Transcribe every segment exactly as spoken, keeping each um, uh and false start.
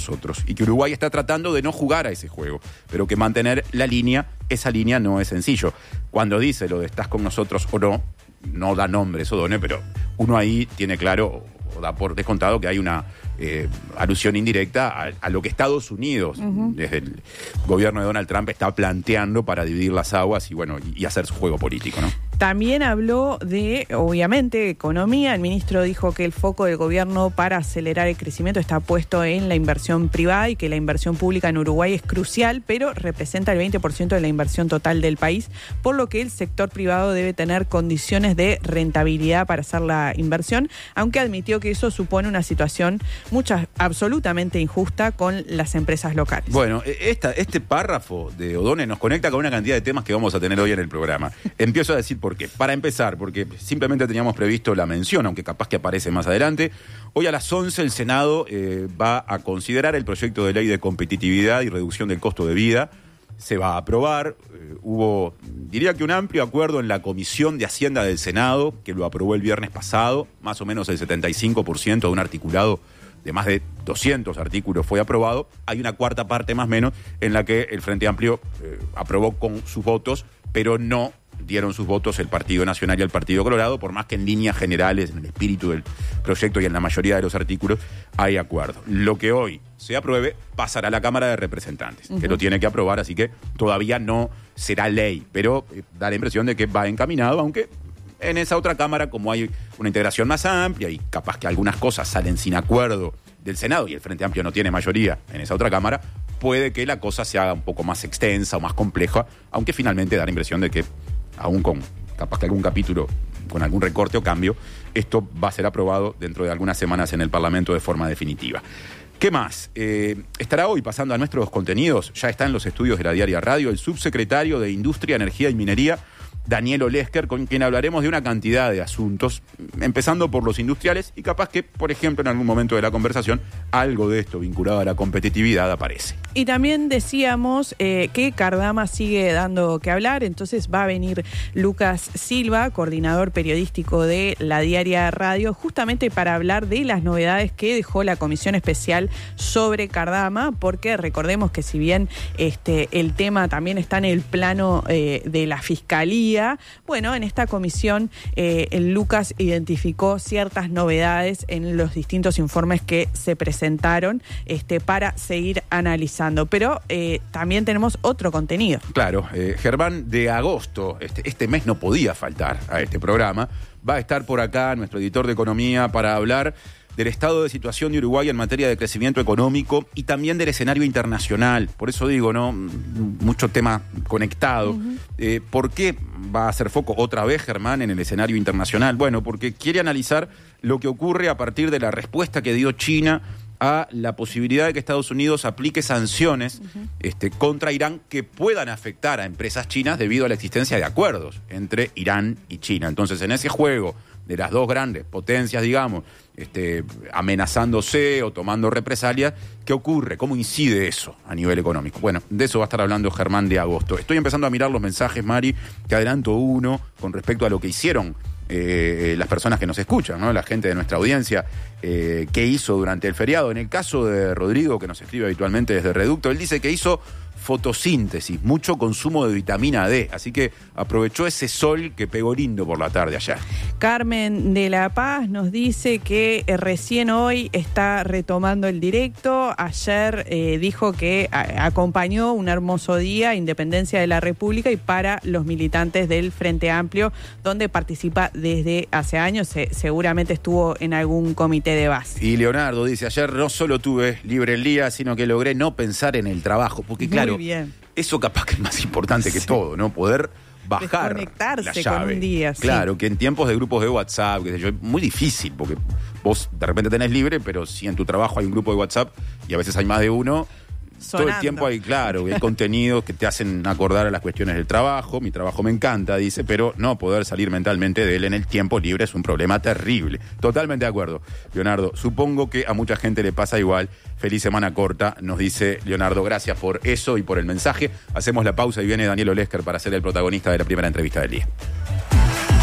nosotros y que Uruguay está tratando de no jugar a ese juego, pero que mantener la línea, esa línea no es sencillo. Cuando dice lo de estás con nosotros o no, no da nombres o dones, pero uno ahí tiene claro o da por descontado que hay una eh, alusión indirecta a, a lo que Estados Unidos, uh-huh. desde el gobierno de Donald Trump, está planteando para dividir las aguas y bueno y, y hacer su juego político, ¿no? También habló de, obviamente, economía. El ministro dijo que el foco del gobierno para acelerar el crecimiento está puesto en la inversión privada y que la inversión pública en Uruguay es crucial, pero representa el veinte por ciento de la inversión total del país, por lo que el sector privado debe tener condiciones de rentabilidad para hacer la inversión, aunque admitió que eso supone una situación mucha, absolutamente injusta con las empresas locales. Bueno, esta, este párrafo de O'Donnell nos conecta con una cantidad de temas que vamos a tener hoy en el programa. Empiezo a decir por qué. Para empezar, porque simplemente teníamos previsto la mención, aunque capaz que aparece más adelante. Hoy a las once el Senado eh, va a considerar el proyecto de ley de competitividad y reducción del costo de vida. Se va a aprobar. Eh, hubo, diría que un amplio acuerdo en la Comisión de Hacienda del Senado, que lo aprobó el viernes pasado. Más o menos el setenta y cinco por ciento de un articulado de más de doscientos artículos fue aprobado. Hay una cuarta parte más o menos en la que el Frente Amplio eh, aprobó con sus votos, pero no dieron sus votos el Partido Nacional y el Partido Colorado, por más que en líneas generales, en el espíritu del proyecto y en la mayoría de los artículos, hay acuerdo. Lo que hoy se apruebe pasará a la Cámara de Representantes, uh-huh. que lo tiene que aprobar, así que todavía no será ley, pero eh, da la impresión de que va encaminado, aunque en esa otra Cámara, como hay una integración más amplia y capaz que algunas cosas salen sin acuerdo del Senado y el Frente Amplio no tiene mayoría en esa otra Cámara, puede que la cosa se haga un poco más extensa o más compleja, aunque finalmente da la impresión de que aún con capaz que algún capítulo con algún recorte o cambio, esto va a ser aprobado dentro de algunas semanas en el Parlamento de forma definitiva. ¿Qué más? Eh, estará hoy pasando a nuestros contenidos, ya está en los estudios de la Diaria Radio, el subsecretario de Industria, Energía y Minería, Daniel Olesker, con quien hablaremos de una cantidad de asuntos, empezando por los industriales y capaz que, por ejemplo, en algún momento de la conversación, algo de esto vinculado a la competitividad aparece. Y también decíamos eh, que Cardama sigue dando que hablar, entonces va a venir Lucas Silva, coordinador periodístico de la Diaria Radio, justamente para hablar de las novedades que dejó la Comisión Especial sobre Cardama, porque recordemos que si bien este, el tema también está en el plano eh, de la Fiscalía, bueno, en esta comisión eh, el Lucas identificó ciertas novedades en los distintos informes que se presentaron este, para seguir analizando. Pero eh, también tenemos otro contenido. Claro, eh, Germán de Agosto, este, este mes no podía faltar a este programa. Va a estar por acá nuestro editor de Economía para hablar del estado de situación de Uruguay en materia de crecimiento económico y también del escenario internacional. Por eso digo, ¿no? Mucho tema conectado. Uh-huh. Eh, ¿Por qué va a hacer foco otra vez, Germán, en el escenario internacional? Bueno, porque quiere analizar lo que ocurre a partir de la respuesta que dio China a la posibilidad de que Estados Unidos aplique sanciones uh-huh. este, contra Irán que puedan afectar a empresas chinas debido a la existencia de acuerdos entre Irán y China. Entonces, en ese juego de las dos grandes potencias, digamos, este, amenazándose o tomando represalias, ¿qué ocurre? ¿Cómo incide eso a nivel económico? Bueno, de eso va a estar hablando Germán de Agosto. Estoy empezando a mirar los mensajes, Mari, que adelanto uno con respecto a lo que hicieron eh, las personas que nos escuchan, ¿no? La gente de nuestra audiencia, eh, ¿qué hizo durante el feriado? En el caso de Rodrigo, que nos escribe habitualmente desde Reducto, él dice que hizo fotosíntesis, mucho consumo de vitamina D, así que aprovechó ese sol que pegó lindo por la tarde allá. Carmen de La Paz nos dice que eh, recién hoy está retomando el directo. Ayer eh, dijo que a, acompañó un hermoso día, Independencia de la República, y para los militantes del Frente Amplio, donde participa desde hace años, se, seguramente estuvo en algún comité de base. Y Leonardo dice, ayer no solo tuve libre el día, sino que logré no pensar en el trabajo, porque claro, bien. Eso capaz que es más importante que sí. todo, ¿no? Poder bajar desconectarse la llave. Con un día. Claro, sí. Que en tiempos de grupos de WhatsApp, qué sé yo, es muy difícil, porque vos de repente tenés libre, pero si en tu trabajo hay un grupo de WhatsApp y a veces hay más de uno, sonando. Todo el tiempo hay, claro, hay contenidos que te hacen acordar a las cuestiones del trabajo. Mi trabajo me encanta, dice, pero no poder salir mentalmente de él en el tiempo libre es un problema terrible. Totalmente de acuerdo, Leonardo. Supongo que a mucha gente le pasa igual. Feliz semana corta, nos dice Leonardo. Gracias por eso y por el mensaje. Hacemos la pausa y viene Daniel Olesker para ser el protagonista de la primera entrevista del día.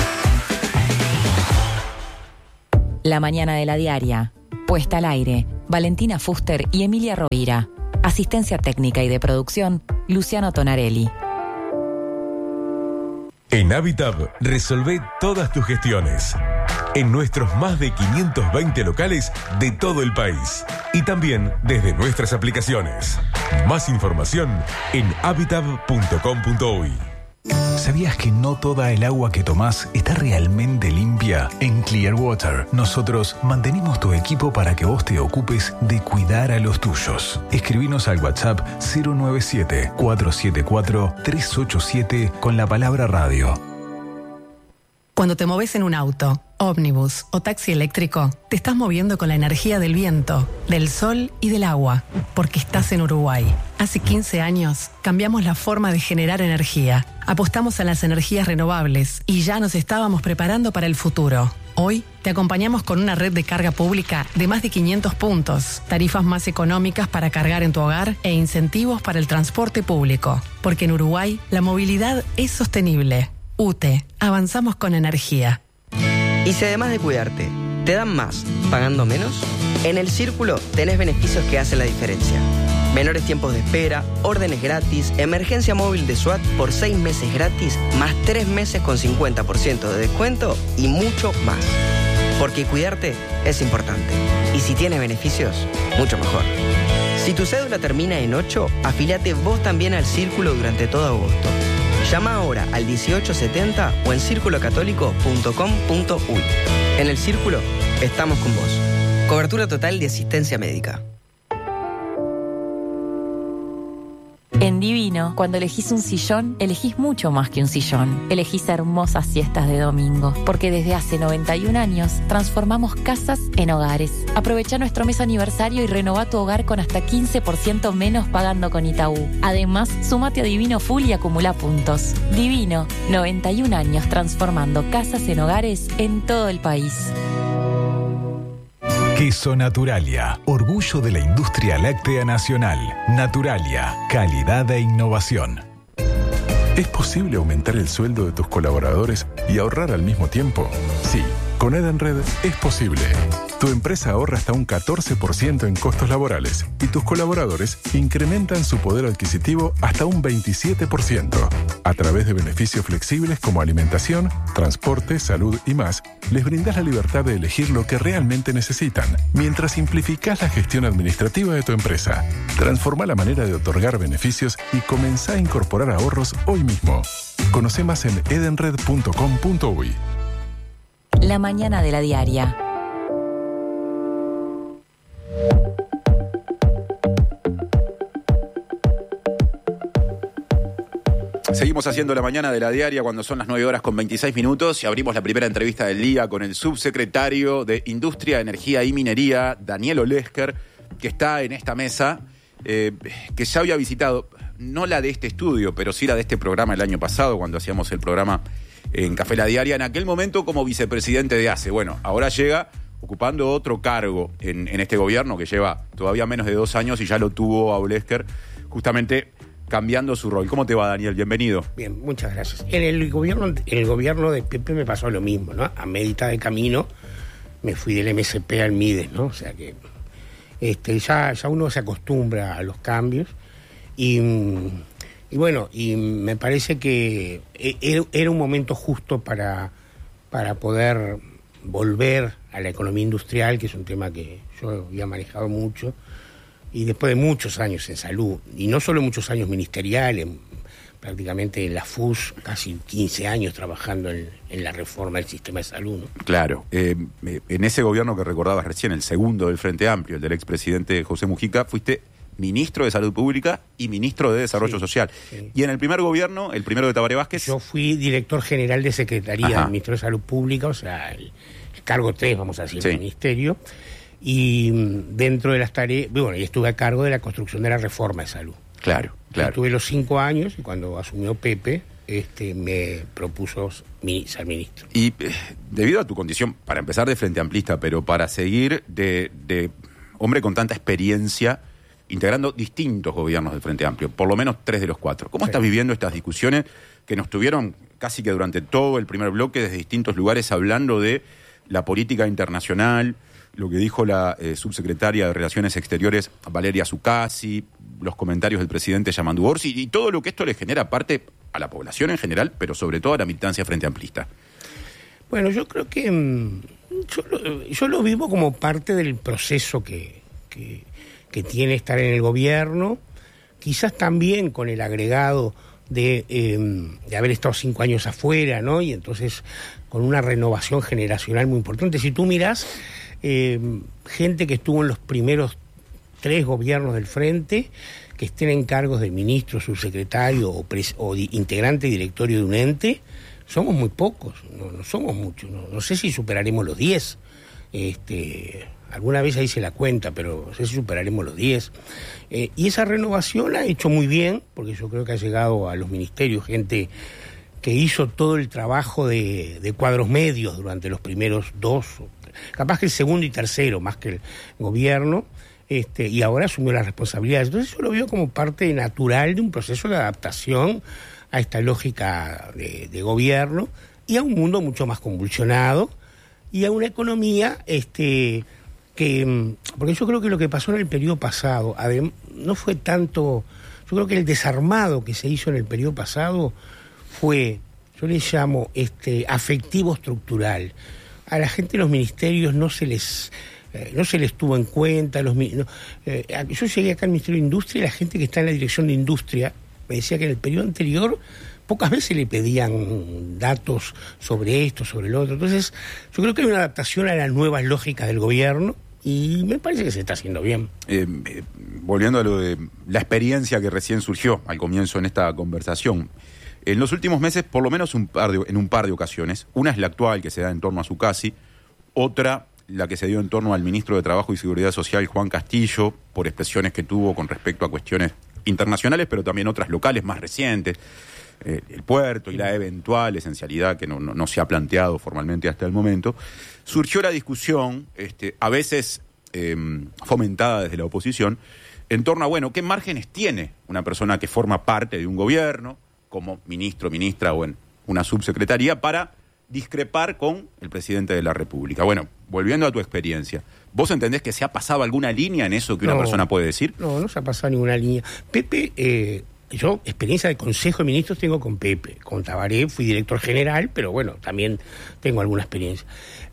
La mañana de la Diaria. Puesta al aire. Valentina Fuster y Emilia Rovira. Asistencia técnica y de producción, Luciano Tonarelli. En Habitab, resolvé todas tus gestiones. En nuestros más de quinientos veinte locales de todo el país. Y también desde nuestras aplicaciones. Más información en habitab punto com punto uy. ¿Sabías que no toda el agua que tomás está realmente limpia? En Clearwater, nosotros mantenemos tu equipo para que vos te ocupes de cuidar a los tuyos. Escribinos al WhatsApp cero nueve siete, cuatro siete cuatro, tres ocho siete con la palabra radio. Cuando te moves en un auto, ómnibus o taxi eléctrico, te estás moviendo con la energía del viento, del sol y del agua, porque estás en Uruguay. Hace quince años cambiamos la forma de generar energía, apostamos a las energías renovables y ya nos estábamos preparando para el futuro. Hoy te acompañamos con una red de carga pública de más de quinientos puntos, tarifas más económicas para cargar en tu hogar e incentivos para el transporte público, porque en Uruguay la movilidad es sostenible. U T E, avanzamos con energía. Y si además de cuidarte, te dan más, pagando menos, en El Círculo tenés beneficios que hacen la diferencia. Menores tiempos de espera, órdenes gratis, emergencia móvil de SWAT por seis meses gratis, más tres meses con cincuenta por ciento de descuento y mucho más. Porque cuidarte es importante. Y si tienes beneficios, mucho mejor. Si tu cédula termina en ocho, afíliate vos también al Círculo durante todo agosto. Llama ahora al dieciocho setenta o en círculo católico punto com punto uy. En El Círculo estamos con vos. Cobertura total de asistencia médica. En Divino, cuando elegís un sillón, elegís mucho más que un sillón. Elegís hermosas siestas de domingo, porque desde hace noventa y un años transformamos casas en hogares. Aprovecha nuestro mes aniversario y renová tu hogar con hasta quince por ciento menos pagando con Itaú. Además, sumate a Divino Full y acumula puntos. Divino, noventa y un años transformando casas en hogares en todo el país. Queso Naturalia, orgullo de la industria láctea nacional. Naturalia, calidad e innovación. ¿Es posible aumentar el sueldo de tus colaboradores y ahorrar al mismo tiempo? Sí, con Edenred es posible. Tu empresa ahorra hasta un catorce por ciento en costos laborales y tus colaboradores incrementan su poder adquisitivo hasta un veintisiete por ciento. A través de beneficios flexibles como alimentación, transporte, salud y más, les brindas la libertad de elegir lo que realmente necesitan, mientras simplificás la gestión administrativa de tu empresa. Transforma la manera de otorgar beneficios y comenzá a incorporar ahorros hoy mismo. Conoce más en edenred punto com punto uy. La mañana de la diaria. Seguimos haciendo la mañana de la diaria cuando son las nueve horas con veintiséis minutos y abrimos la primera entrevista del día con el subsecretario de Industria, Energía y Minería, Daniel Olesker, que está en esta mesa, eh, que ya había visitado, no la de este estudio, pero sí la de este programa el año pasado, cuando hacíamos el programa en Café La Diaria, en aquel momento como vicepresidente de A C E. Bueno, ahora llega ocupando otro cargo en, en este gobierno que lleva todavía menos de dos años y ya lo tuvo a Olesker, justamente cambiando su rol. ¿Cómo te va, Daniel? Bienvenido. Bien, muchas gracias. En el gobierno, en el gobierno de Pepe me pasó lo mismo, ¿no? A medida de camino me fui del M S P al Mides, ¿no? O sea que este, ya, ya uno se acostumbra a los cambios y, y bueno, y me parece que era, era un momento justo para, para poder volver a la economía industrial, que es un tema que yo había manejado mucho, y después de muchos años en salud, y no solo muchos años ministeriales, prácticamente en la F U S, casi quince años trabajando en, en la reforma del sistema de salud, ¿no? Claro, eh, en ese gobierno que recordabas recién, el segundo del Frente Amplio, el del expresidente José Mujica, fuiste ministro de Salud Pública y ministro de Desarrollo sí, Social. Sí. Y en el primer gobierno, el primero de Tabaré Vázquez... Yo fui director general de Secretaría Ajá. del Ministerio de Salud Pública, o sea, el, el cargo tres, vamos a decir, sí. del ministerio. Y dentro de las tareas, bueno, y estuve a cargo de la construcción de la reforma de salud. Claro, claro. Estuve los cinco años y cuando asumió Pepe, este, me propuso ser ministro. Y eh, debido a tu condición, para empezar de frente amplista, pero para seguir de, de hombre con tanta experiencia, integrando distintos gobiernos del Frente Amplio, por lo menos tres de los cuatro. ¿Cómo sí. estás viviendo estas discusiones que nos tuvieron casi que durante todo el primer bloque desde distintos lugares hablando de la política internacional, lo que dijo la eh, subsecretaria de Relaciones Exteriores, Valeria Zuccasi, los comentarios del presidente Yamandu Orsi y todo lo que esto le genera aparte a la población en general, pero sobre todo a la militancia frente amplista. Bueno, yo creo que mmm, yo, lo, yo lo vivo como parte del proceso que, que, que tiene estar en el gobierno, quizás también con el agregado de, eh, de haber estado cinco años afuera, ¿no? Y entonces con una renovación generacional muy importante. Si tú miras eh, gente que estuvo en los primeros tres gobiernos del Frente, que estén en cargos de ministro, subsecretario o, pres- o di- integrante directorio de un ente, somos muy pocos, no, no somos muchos, no, no sé si superaremos los diez. Este, alguna vez hice la cuenta, pero no sé si superaremos los diez. Eh, y esa renovación ha hecho muy bien, porque yo creo que ha llegado a los ministerios gente que hizo todo el trabajo de, de cuadros medios durante los primeros dos, capaz que el segundo y tercero, más que el gobierno, este, y ahora asumió las responsabilidades. Entonces yo lo veo como parte natural de un proceso de adaptación a esta lógica de, de gobierno y a un mundo mucho más convulsionado y a una economía este, que... Porque yo creo que lo que pasó en el periodo pasado adem- no fue tanto... Yo creo que el desarmado que se hizo en el periodo pasado fue, yo le llamo este afectivo estructural. A la gente de los ministerios no se les eh, no se les tuvo en cuenta. Los, no, eh, yo llegué acá al Ministerio de Industria y la gente que está en la dirección de Industria me decía que en el periodo anterior pocas veces le pedían datos sobre esto, sobre lo otro. Entonces, yo creo que hay una adaptación a las nuevas lógicas del gobierno y me parece que se está haciendo bien. Eh, eh, volviendo a lo de la experiencia que recién surgió al comienzo en esta conversación, en los últimos meses, por lo menos un par de, en un par de ocasiones, una es la actual que se da en torno a Zuccasi, otra la que se dio en torno al ministro de Trabajo y Seguridad Social, Juan Castillo, por expresiones que tuvo con respecto a cuestiones internacionales, pero también otras locales más recientes, eh, el puerto y la eventual esencialidad que no, no, no se ha planteado formalmente hasta el momento. Surgió la discusión, este, a veces eh, fomentada desde la oposición, en torno a, bueno, ¿qué márgenes tiene una persona que forma parte de un gobierno, como ministro, ministra o en una subsecretaría, para discrepar con el presidente de la República? Bueno, volviendo a tu experiencia, ¿vos entendés que se ha pasado alguna línea en eso que una no, persona puede decir? No, no se ha pasado ninguna línea. Pepe, eh, yo experiencia de Consejo de Ministros tengo con Pepe. Con Tabaré fui director general, pero bueno, también tengo alguna experiencia.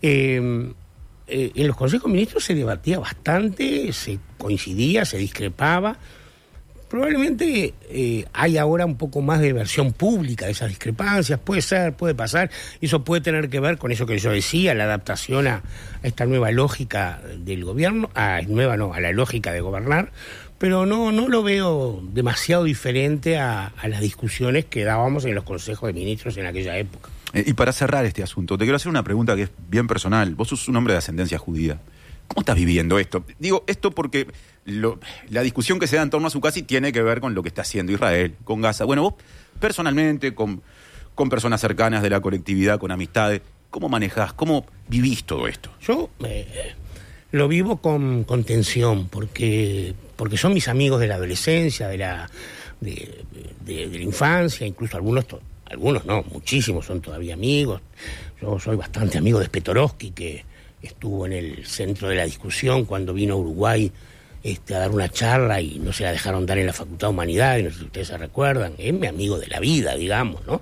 Eh, eh, en los Consejos de Ministros se debatía bastante, se coincidía, se discrepaba. Probablemente eh, hay ahora un poco más de versión pública de esas discrepancias, puede ser, puede pasar, eso puede tener que ver con eso que yo decía, la adaptación a, a esta nueva lógica del gobierno, a nueva no, a la lógica de gobernar, pero no, no lo veo demasiado diferente a, a las discusiones que dábamos en los consejos de ministros en aquella época. Eh, y para cerrar este asunto, te quiero hacer una pregunta que es bien personal. Vos sos un hombre de ascendencia judía. ¿Cómo estás viviendo esto? Digo esto porque lo, la discusión que se da en torno a Zuccasi tiene que ver con lo que está haciendo Israel, con Gaza. Bueno, vos personalmente, con, con personas cercanas de la colectividad, con amistades, ¿cómo manejás, cómo vivís todo esto? Yo eh, lo vivo con, con tensión, porque, porque son mis amigos de la adolescencia, de la, de, de, de la infancia, incluso algunos, algunos no, muchísimos son todavía amigos. Yo soy bastante amigo de Spetorowski, que estuvo en el centro de la discusión cuando vino a Uruguay este, a dar una charla y no se la dejaron dar en la Facultad de Humanidades, no sé si ustedes se recuerdan, es mi amigo de la vida, digamos, ¿no?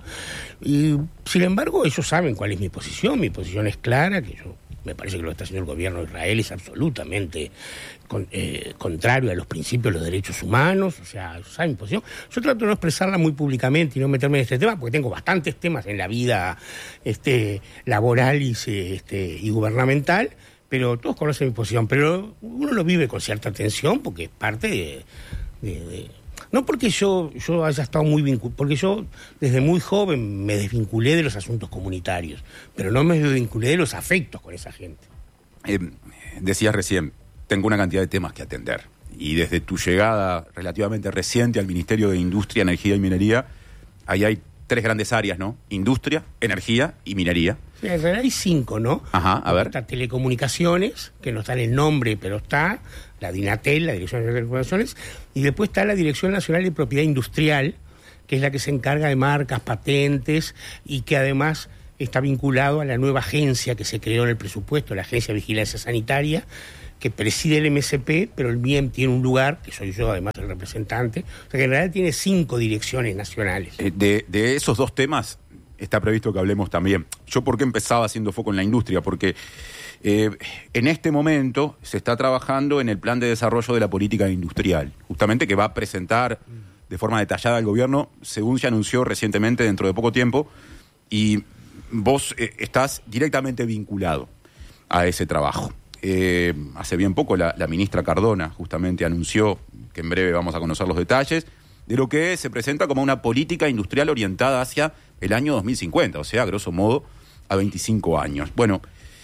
Y sin embargo ellos saben cuál es mi posición, mi posición es clara, que yo me parece que lo que está haciendo el gobierno de Israel es absolutamente con, eh, contrario a los principios de los derechos humanos, o sea, saben mi posición. Yo trato de no expresarla muy públicamente y no meterme en este tema, porque tengo bastantes temas en la vida este, laboral y, este, y gubernamental, pero todos conocen mi posición, pero uno lo vive con cierta tensión porque es parte de... de, de no porque yo, yo haya estado muy vinculado, porque yo desde muy joven me desvinculé de los asuntos comunitarios, pero no me desvinculé de los afectos con esa gente. Eh, decías recién, tengo una cantidad de temas que atender. Y desde tu llegada relativamente reciente al Ministerio de Industria, Energía y Minería, ahí hay tres grandes áreas, ¿no? Industria, energía y minería. Sí, en realidad hay cinco, ¿no? Ajá, a ver. Está Telecomunicaciones, que no está en el nombre, pero está, la DINATEL, la Dirección Nacional de Telecomunicaciones, y después está la Dirección Nacional de Propiedad Industrial, que es la que se encarga de marcas, patentes, y que además está vinculado a la nueva agencia que se creó en el presupuesto, la Agencia de Vigilancia Sanitaria, que preside el M S P, pero el M I E M tiene un lugar, que soy yo además el representante, o sea que en realidad tiene cinco direcciones nacionales. Eh, de, de esos dos temas está previsto que hablemos también. Yo, ¿por qué empezaba haciendo foco en la industria? Porque eh, en este momento se está trabajando en el plan de desarrollo de la política industrial, justamente que va a presentar de forma detallada al gobierno, según se anunció recientemente, dentro de poco tiempo, y vos eh, estás directamente vinculado a ese trabajo. Eh, hace bien poco la, la ministra Cardona justamente anunció que en breve vamos a conocer los detalles de lo que se presenta como una política industrial orientada hacia el año dos mil cincuenta, o sea, a grosso modo, a veinticinco años. Bueno,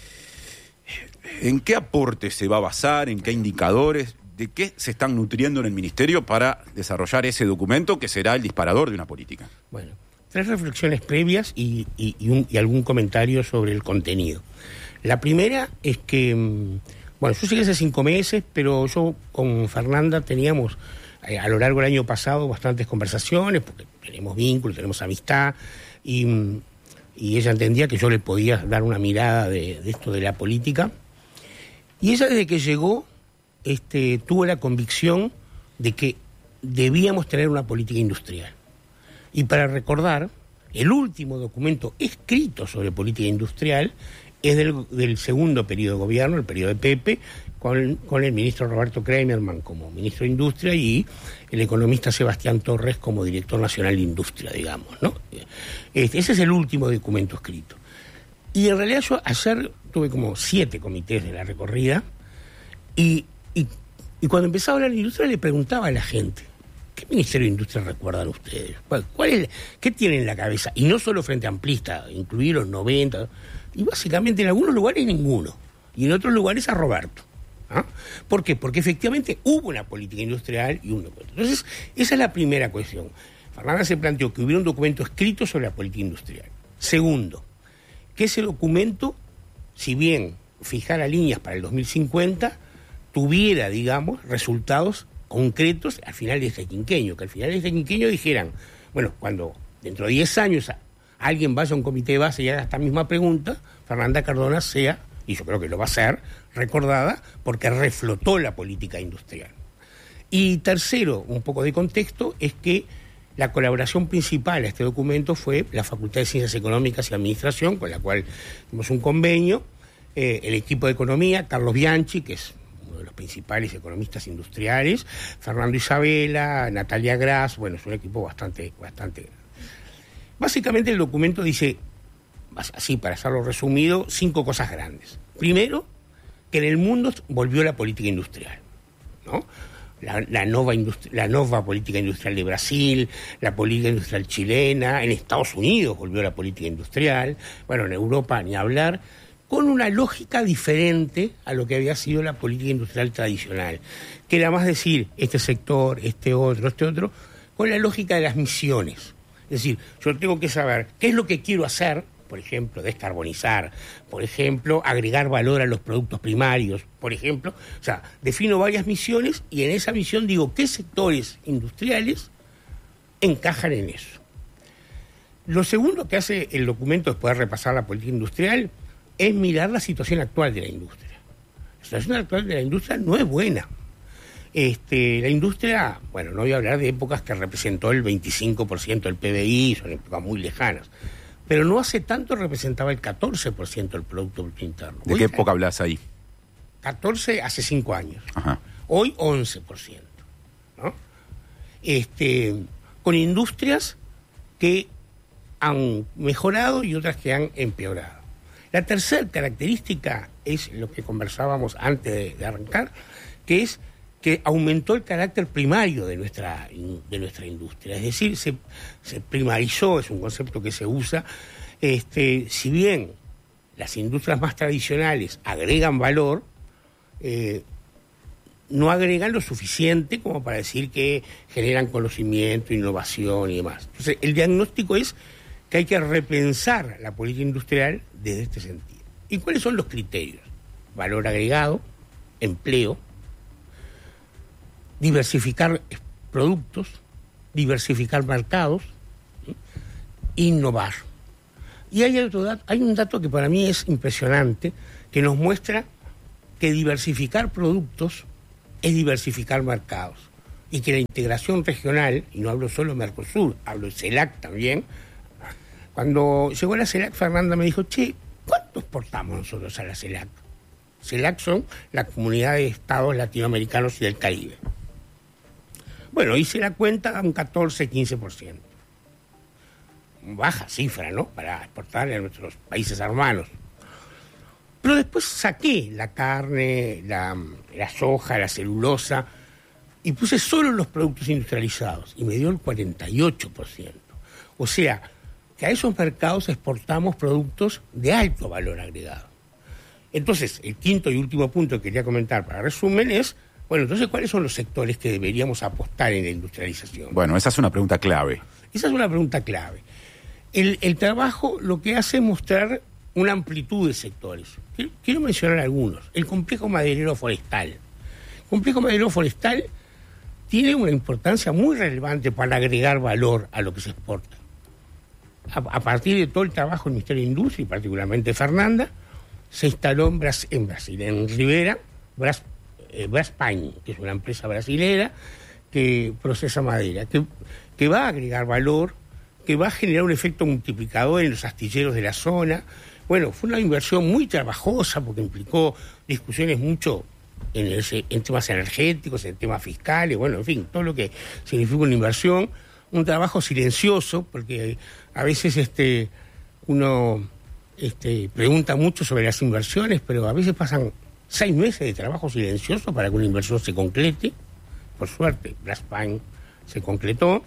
¿en qué aporte se va a basar? ¿En qué indicadores? ¿De qué se están nutriendo en el Ministerio para desarrollar ese documento que será el disparador de una política? Bueno, tres reflexiones previas y, y, y, un, y algún comentario sobre el contenido. La primera es que, bueno, yo llegué hace cinco meses, pero yo con Fernanda teníamos eh, a lo largo del año pasado bastantes conversaciones, porque tenemos vínculos, tenemos amistad, y, y ella entendía que yo le podía dar una mirada de, de esto de la política. Y ella, desde que llegó, este, tuvo la convicción de que debíamos tener una política industrial. Y para recordar, el último documento escrito sobre política industrial es del, del segundo periodo de gobierno, el periodo de Pepe, con, con el ministro Roberto Kramerman como ministro de Industria y el economista Sebastián Torres como director nacional de Industria, digamos, ¿no? Este, ese es el último documento escrito. Y en realidad yo ayer tuve como siete comités de la recorrida y, y, y cuando empezaba a hablar de industria le preguntaba a la gente, ¿qué Ministerio de Industria recuerdan ustedes? ¿Cuál, cuál es, ¿Qué tienen en la cabeza? Y no solo Frente Amplista, incluir los noventa... Y básicamente en algunos lugares ninguno. Y en otros lugares a Roberto. ¿Ah? ¿Por qué? Porque efectivamente hubo una política industrial y un documento. Entonces, esa es la primera cuestión. Fernanda se planteó que hubiera un documento escrito sobre la política industrial. Segundo, que ese documento, si bien fijara líneas para el dos mil cincuenta, tuviera, digamos, resultados concretos al final de este quinquenio. Que al final de este quinquenio dijeran, bueno, cuando dentro de diez años alguien vaya a un comité de base y haga esta misma pregunta, Fernanda Cardona sea, y yo creo que lo va a ser, recordada porque reflotó la política industrial. Y tercero, un poco de contexto, es que la colaboración principal a este documento fue la Facultad de Ciencias Económicas y Administración, con la cual tuvimos un convenio, eh, el equipo de Economía, Carlos Bianchi, que es uno de los principales economistas industriales, Fernando Isabela, Natalia Gras, bueno, es un equipo bastante, bastante grande. Básicamente el documento dice, así para hacerlo resumido, cinco cosas grandes. Primero, que en el mundo volvió la política industrial, ¿no? La, la, nova industri- la nueva política industrial de Brasil, la política industrial chilena, en Estados Unidos volvió la política industrial, bueno, en Europa ni hablar, con una lógica diferente a lo que había sido la política industrial tradicional, que era más decir, este sector, este otro, este otro, con la lógica de las misiones. Es decir, yo tengo que saber qué es lo que quiero hacer, por ejemplo, descarbonizar, por ejemplo, agregar valor a los productos primarios, por ejemplo. O sea, defino varias misiones y en esa misión digo qué sectores industriales encajan en eso. Lo segundo que hace el documento después de repasar la política industrial es mirar la situación actual de la industria. La situación actual de la industria no es buena. Este, la industria, bueno, no voy a hablar de épocas que representó el veinticinco por ciento del P B I, son épocas muy lejanas, pero no hace tanto representaba el catorce por ciento del Producto Bruto Interno. ¿De Hoy, qué época hablas ahí? catorce hace cinco años. Ajá. Hoy once por ciento, ¿no? Este, con industrias que han mejorado y otras que han empeorado. La tercera característica es lo que conversábamos antes de, de arrancar, que es que aumentó el carácter primario de nuestra, de nuestra industria. Es decir, se, se primarizó, es un concepto que se usa, este, si bien las industrias más tradicionales agregan valor, eh, no agregan lo suficiente como para decir que generan conocimiento, innovación y demás. Entonces, el diagnóstico es que hay que repensar la política industrial desde este sentido. ¿Y cuáles son los criterios? Valor agregado, empleo, diversificar productos, diversificar mercados, ¿sí? Innovar. Y hay otro dato, hay un dato que para mí es impresionante, que nos muestra que diversificar productos es diversificar mercados. Y que la integración regional, y no hablo solo de Mercosur, hablo de CELAC también. Cuando llegó la CELAC, Fernanda me dijo, che, ¿cuánto exportamos nosotros a la CELAC? CELAC son la comunidad de estados latinoamericanos y del Caribe. Bueno, hice la cuenta a un catorce, quince por ciento. Baja cifra, ¿no? Para exportar a nuestros países hermanos. Pero después saqué la carne, la, la soja, la celulosa, y puse solo los productos industrializados, y me dio el cuarenta y ocho por ciento. O sea, que a esos mercados exportamos productos de alto valor agregado. Entonces, el quinto y último punto que quería comentar para resumen es, bueno, entonces, ¿cuáles son los sectores que deberíamos apostar en la industrialización? Bueno, esa es una pregunta clave. Esa es una pregunta clave. El, el trabajo lo que hace es mostrar una amplitud de sectores. Quiero, quiero mencionar algunos. El complejo maderero forestal. El complejo maderero forestal tiene una importancia muy relevante para agregar valor a lo que se exporta. A, a partir de todo el trabajo del Ministerio de Industria, y particularmente Fernanda, se instaló en, Bras, en Brasil, en Rivera, Bras, eh, Braspain, que es una empresa brasilera que procesa madera, que, que va a agregar valor, que va a generar un efecto multiplicador en los astilleros de la zona. Bueno, fue una inversión muy trabajosa porque implicó discusiones mucho en, ese, en temas energéticos, en temas fiscales, bueno, en fin, todo lo que significa una inversión, un trabajo silencioso, porque a veces este uno este, pregunta mucho sobre las inversiones, pero a veces pasan seis meses de trabajo silencioso para que una inversión se concrete. Por suerte, Braspain se concretó.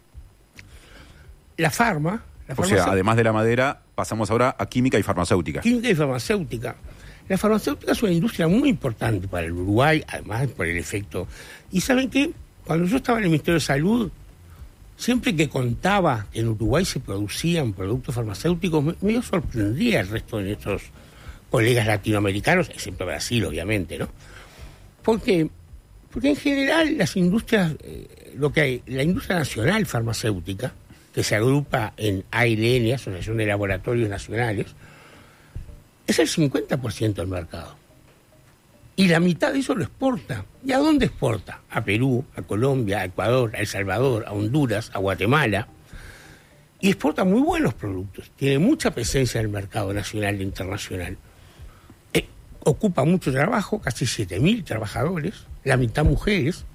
La farma... La o sea, además de la madera, pasamos ahora a química y farmacéutica. Química y farmacéutica. La farmacéutica es una industria muy importante para el Uruguay, además por el efecto. Y ¿saben qué? Cuando yo estaba en el Ministerio de Salud, siempre que contaba que en Uruguay se producían productos farmacéuticos, me, me sorprendía el resto de nuestros colegas latinoamericanos, excepto Brasil, obviamente, ¿no? Porque, porque en general las industrias, eh, lo que hay, la industria nacional farmacéutica, que se agrupa en A L N, Asociación de Laboratorios Nacionales, es el cincuenta por ciento del mercado. Y la mitad de eso lo exporta. ¿Y a dónde exporta? A Perú, a Colombia, a Ecuador, a El Salvador, a Honduras, a Guatemala. Y exporta muy buenos productos. Tiene mucha presencia en el mercado nacional e internacional. Eh, ocupa mucho trabajo, casi siete mil trabajadores, la mitad mujeres.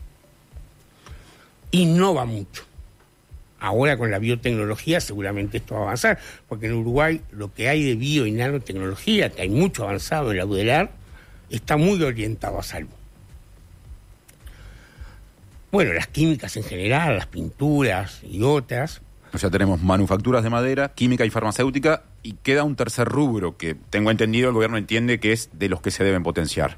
Innova mucho. Ahora con la biotecnología seguramente esto va a avanzar, porque en Uruguay lo que hay de bio y nanotecnología, que hay mucho avanzado en la U D E L A R, está muy orientado a salud. Bueno, las químicas en general, las pinturas y otras. O sea, tenemos manufacturas de madera, química y farmacéutica, y queda un tercer rubro que tengo entendido, el gobierno entiende que es de los que se deben potenciar.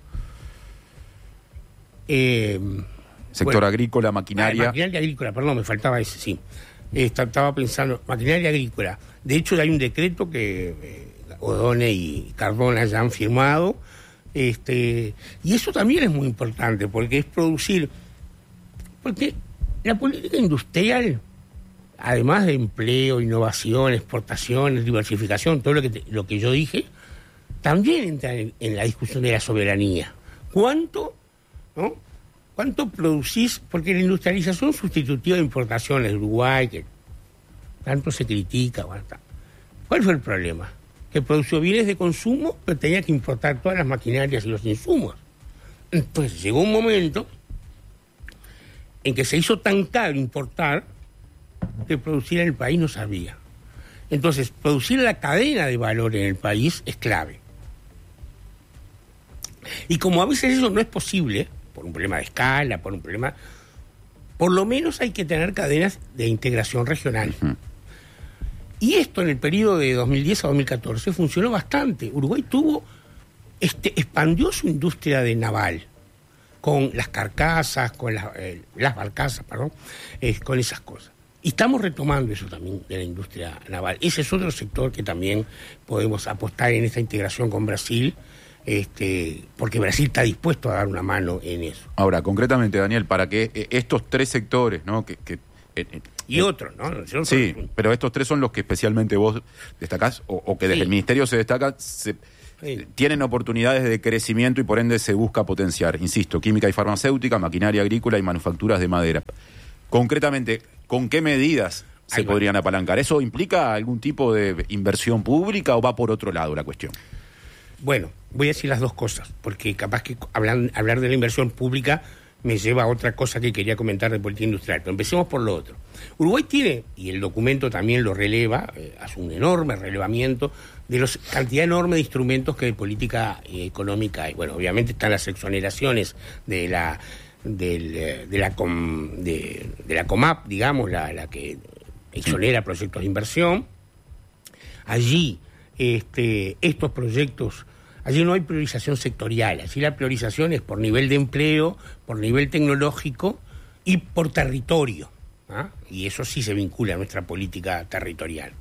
Eh, Sector bueno, agrícola, maquinaria. Ah, maquinaria agrícola, perdón, me faltaba ese, sí. Estaba pensando, maquinaria agrícola. De hecho, hay un decreto que eh, Odone y Cardona ya han firmado. Este, y eso también es muy importante, porque es producir. Porque la política industrial, además de empleo, innovación, exportaciones, diversificación, todo lo que, te, lo que yo dije, también entra en, en la discusión de la soberanía. ¿Cuánto, no? ¿Cuánto producís? Porque la industrialización sustitutiva de importaciones de Uruguay, que tanto se critica. ¿Cuál fue el problema? Que produció bienes de consumo, pero tenía que importar todas las maquinarias y los insumos. Entonces llegó un momento en que se hizo tan caro importar que producir en el país no sabía. Entonces, producir la cadena de valor en el país es clave. Y como a veces eso no es posible, por un problema de escala, por un problema... Por lo menos hay que tener cadenas de integración regional. Uh-huh. Y esto en el periodo de dos mil diez a dos mil catorce funcionó bastante. Uruguay tuvo, este, expandió su industria de naval, con las carcasas, con la, eh, las barcazas, perdón, eh, con esas cosas. Y estamos retomando eso también de la industria naval. Ese es otro sector que también podemos apostar en esta integración con Brasil, Este, porque Brasil está dispuesto a dar una mano en eso. Ahora, concretamente, Daniel, para que eh, estos tres sectores, ¿no? que, que eh, y eh, otros, ¿no? Nosotros sí, somos... pero estos tres son los que especialmente vos destacás, o, o que desde sí. el Ministerio se destaca, se, sí. tienen oportunidades de crecimiento y por ende se busca potenciar. Insisto, química y farmacéutica, maquinaria agrícola y manufacturas de madera. Concretamente, ¿con qué medidas se Ahí va. podrían apalancar? ¿Eso implica algún tipo de inversión pública o va por otro lado la cuestión? Bueno, voy a decir las dos cosas, porque capaz que hablan, hablar de la inversión pública me lleva a otra cosa que quería comentar de política industrial. Pero empecemos por lo otro. Uruguay tiene, y el documento también lo releva, eh, hace un enorme relevamiento de la cantidad enorme de instrumentos que de política eh, económica hay. Bueno, obviamente están las exoneraciones de la del, de la com, de, de la COMAP, digamos, la, la que exonera proyectos de inversión. Allí este, estos proyectos, allí no hay priorización sectorial, allí la priorización es por nivel de empleo, por nivel tecnológico y por territorio, ¿ah? Y eso sí se vincula a nuestra política territorial.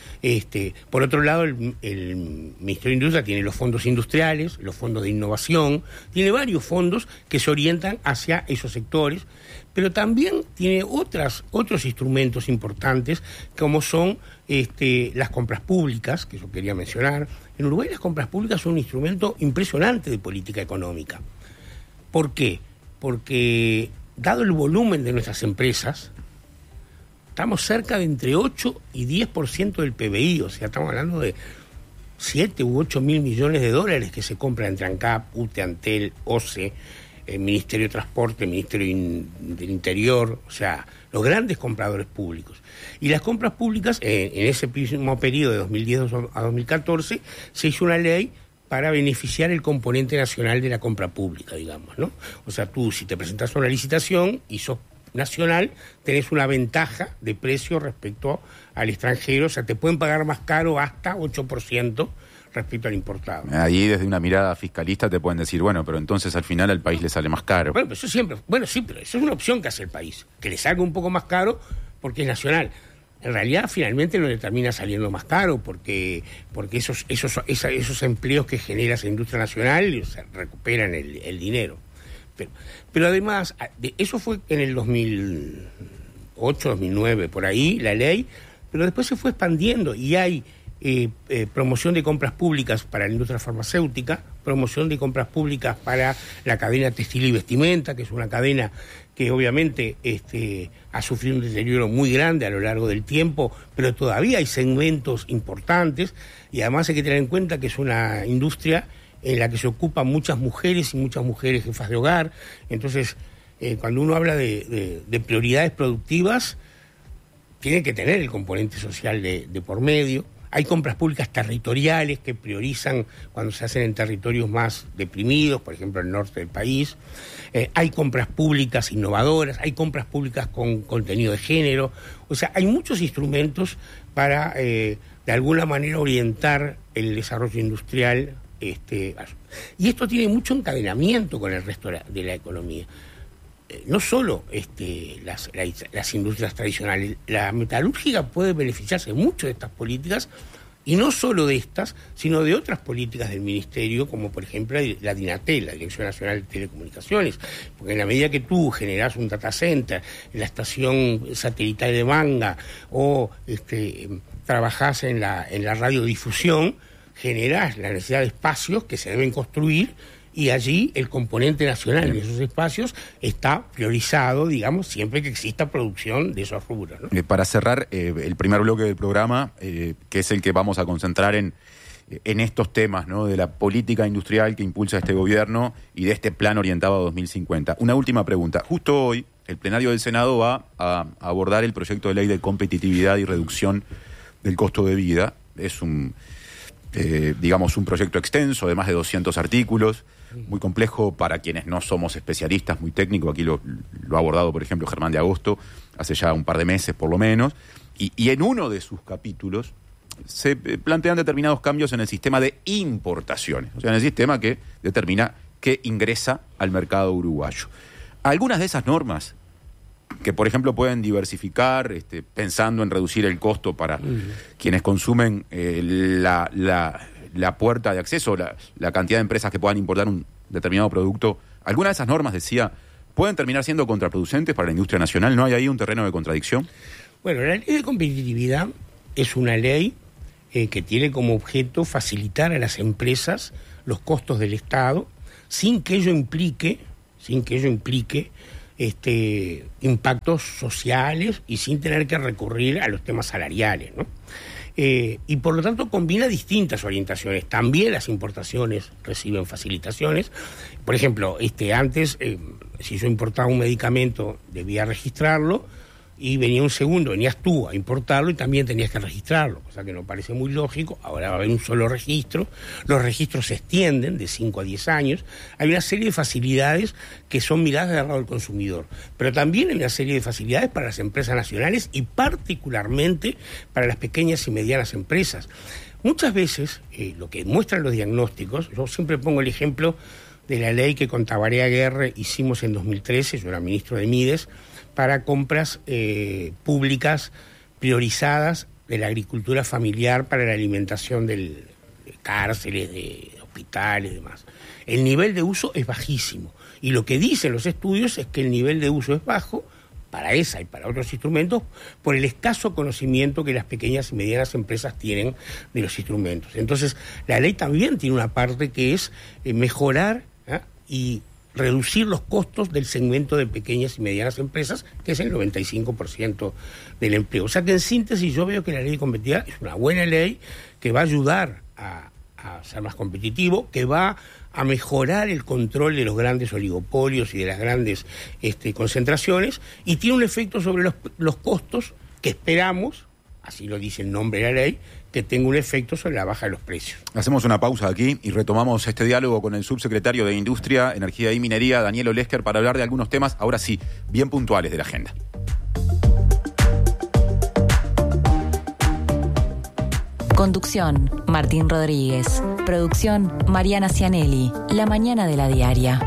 Este, por otro lado, el, el Ministerio de Industria tiene los fondos industriales, los fondos de innovación, tiene varios fondos que se orientan hacia esos sectores, pero también tiene otras, otros instrumentos importantes, como son este, las compras públicas, que yo quería mencionar. En Uruguay las compras públicas son un instrumento impresionante de política económica. ¿Por qué? Porque, dado el volumen de nuestras empresas, estamos cerca de entre ocho y diez por ciento del P B I, o sea, estamos hablando de siete u ocho mil millones de dólares que se compran entre ANCAP, UTE, Antel, O C E, el Ministerio de Transporte, el Ministerio in, del Interior, o sea, los grandes compradores públicos. Y las compras públicas, eh, en ese mismo periodo de dos mil diez a dos mil catorce, se hizo una ley para beneficiar el componente nacional de la compra pública, digamos, ¿no? O sea, tú, si te presentas a una licitación y sos nacional, tenés una ventaja de precio respecto al extranjero, o sea, te pueden pagar más caro hasta ocho por ciento respecto al importado. Ahí desde una mirada fiscalista te pueden decir, bueno, pero entonces al final al país le sale más caro. Bueno, pero eso siempre, bueno, sí, pero eso es una opción que hace el país, que le salga un poco más caro porque es nacional. En realidad, finalmente no le termina saliendo más caro porque porque esos esos esos, esos empleos que genera esa industria nacional, o sea, recuperan el, el dinero. Pero, pero además, eso fue en el dos mil ocho, dos mil nueve, por ahí, la ley, pero después se fue expandiendo y hay eh, eh, promoción de compras públicas para la industria farmacéutica, promoción de compras públicas para la cadena textil y vestimenta, que es una cadena que obviamente este, ha sufrido un deterioro muy grande a lo largo del tiempo, pero todavía hay segmentos importantes y además hay que tener en cuenta que es una industria en la que se ocupan muchas mujeres y muchas mujeres jefas de hogar. Entonces, eh, cuando uno habla de, de, de prioridades productivas, tiene que tener el componente social de, de por medio. Hay compras públicas territoriales que priorizan cuando se hacen en territorios más deprimidos, por ejemplo, el norte del país. Eh, hay compras públicas innovadoras, hay compras públicas con contenido de género. O sea, hay muchos instrumentos para, eh, de alguna manera, orientar el desarrollo industrial. Este, y esto tiene mucho encadenamiento con el resto de la, de la economía. Eh, no solo este, las, la, las industrias tradicionales, la metalúrgica puede beneficiarse mucho de estas políticas, y no solo de estas, sino de otras políticas del Ministerio, como por ejemplo la DINATEL, la Dirección Nacional de Telecomunicaciones, porque en la medida que tú generás un data center en la estación satelital de Manga o este, trabajás en la, en la radiodifusión, generás la necesidad de espacios que se deben construir y allí el componente nacional de esos espacios está priorizado, digamos, siempre que exista producción de esos rubros, ¿no? Eh, para cerrar eh, el primer bloque del programa, eh, que es el que vamos a concentrar en, en estos temas, ¿no?, de la política industrial que impulsa este gobierno y de este plan orientado a dos mil cincuenta. Una última pregunta. Justo hoy, el plenario del Senado va a abordar el proyecto de ley de competitividad y reducción del costo de vida. Es un... Eh, digamos, un proyecto extenso de más de doscientos artículos, muy complejo para quienes no somos especialistas, muy técnico. Aquí lo, lo ha abordado, por ejemplo, Germán de Agosto, hace ya un par de meses por lo menos, y, y en uno de sus capítulos se plantean determinados cambios en el sistema de importaciones, o sea, en el sistema que determina qué ingresa al mercado uruguayo. Algunas de esas normas que, por ejemplo, pueden diversificar, este, pensando en reducir el costo para uh-huh. quienes consumen eh, la, la, la puerta de acceso, la, la cantidad de empresas que puedan importar un determinado producto. Algunas de esas normas, decía, pueden terminar siendo contraproducentes para la industria nacional. ¿No hay ahí un terreno de contradicción? Bueno, la ley de competitividad es una ley eh, que tiene como objeto facilitar a las empresas los costos del Estado sin que ello implique, sin que ello implique este, impactos sociales y sin tener que recurrir a los temas salariales, ¿no? Eh, y por lo tanto combina distintas orientaciones. También las importaciones reciben facilitaciones. Por ejemplo, este, antes, eh, si yo importaba un medicamento, debía registrarlo, y venía un segundo, venías tú a importarlo y también tenías que registrarlo, cosa que no parece muy lógico. Ahora va a haber un solo registro, los registros se extienden de cinco a diez años, hay una serie de facilidades que son miradas del lado del consumidor, pero también hay una serie de facilidades para las empresas nacionales y particularmente para las pequeñas y medianas empresas. Muchas veces, eh, lo que muestran los diagnósticos, yo siempre pongo el ejemplo de la ley que con Tabaré Aguirre hicimos en dos mil trece, yo era ministro de Mides, para compras eh, públicas priorizadas de la agricultura familiar para la alimentación del, de cárceles, de hospitales y demás. El nivel de uso es bajísimo y lo que dicen los estudios es que el nivel de uso es bajo para esa y para otros instrumentos por el escaso conocimiento que las pequeñas y medianas empresas tienen de los instrumentos. Entonces, la ley también tiene una parte que es eh, mejorar ¿eh? y reducir los costos del segmento de pequeñas y medianas empresas, que es el noventa y cinco por ciento del empleo. O sea que en síntesis yo veo que la ley de competitividad es una buena ley que va a ayudar a, a ser más competitivo, que va a mejorar el control de los grandes oligopolios y de las grandes este, concentraciones, y tiene un efecto sobre los, los costos que esperamos, así lo dice el nombre de la ley, que tenga un efecto sobre la baja de los precios. Hacemos una pausa aquí y retomamos este diálogo con el subsecretario de Industria, Energía y Minería, Daniel Olesker, para hablar de algunos temas, ahora sí, bien puntuales de la agenda. Conducción, Martín Rodríguez. Producción, Mariana Cianelli. La mañana de la diaria.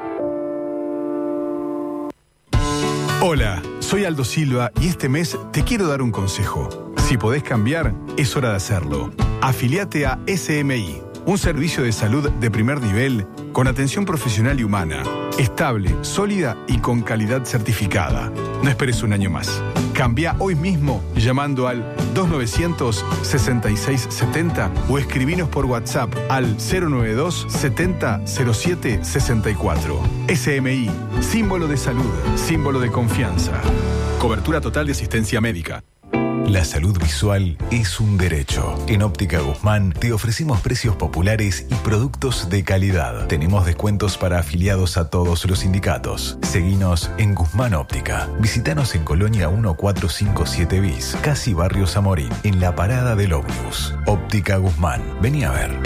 Hola, soy Aldo Silva y este mes te quiero dar un consejo. Si podés cambiar, es hora de hacerlo. Afiliate a S M I, un servicio de salud de primer nivel con atención profesional y humana, estable, sólida y con calidad certificada. No esperes un año más. Cambia hoy mismo llamando al dos nueve cero cero, seis seis siete cero o escribinos por WhatsApp al cero nueve dos, setenta, cero siete, sesenta y cuatro. S M I, símbolo de salud, símbolo de confianza. Cobertura total de asistencia médica. La salud visual es un derecho. En Óptica Guzmán te ofrecemos precios populares y productos de calidad. Tenemos descuentos para afiliados a todos los sindicatos. Seguinos en Guzmán Óptica. Visítanos en Colonia mil cuatrocientos cincuenta y siete bis, casi Barrio Zamorín, en la parada del ómnibus. Óptica Guzmán. Vení a ver.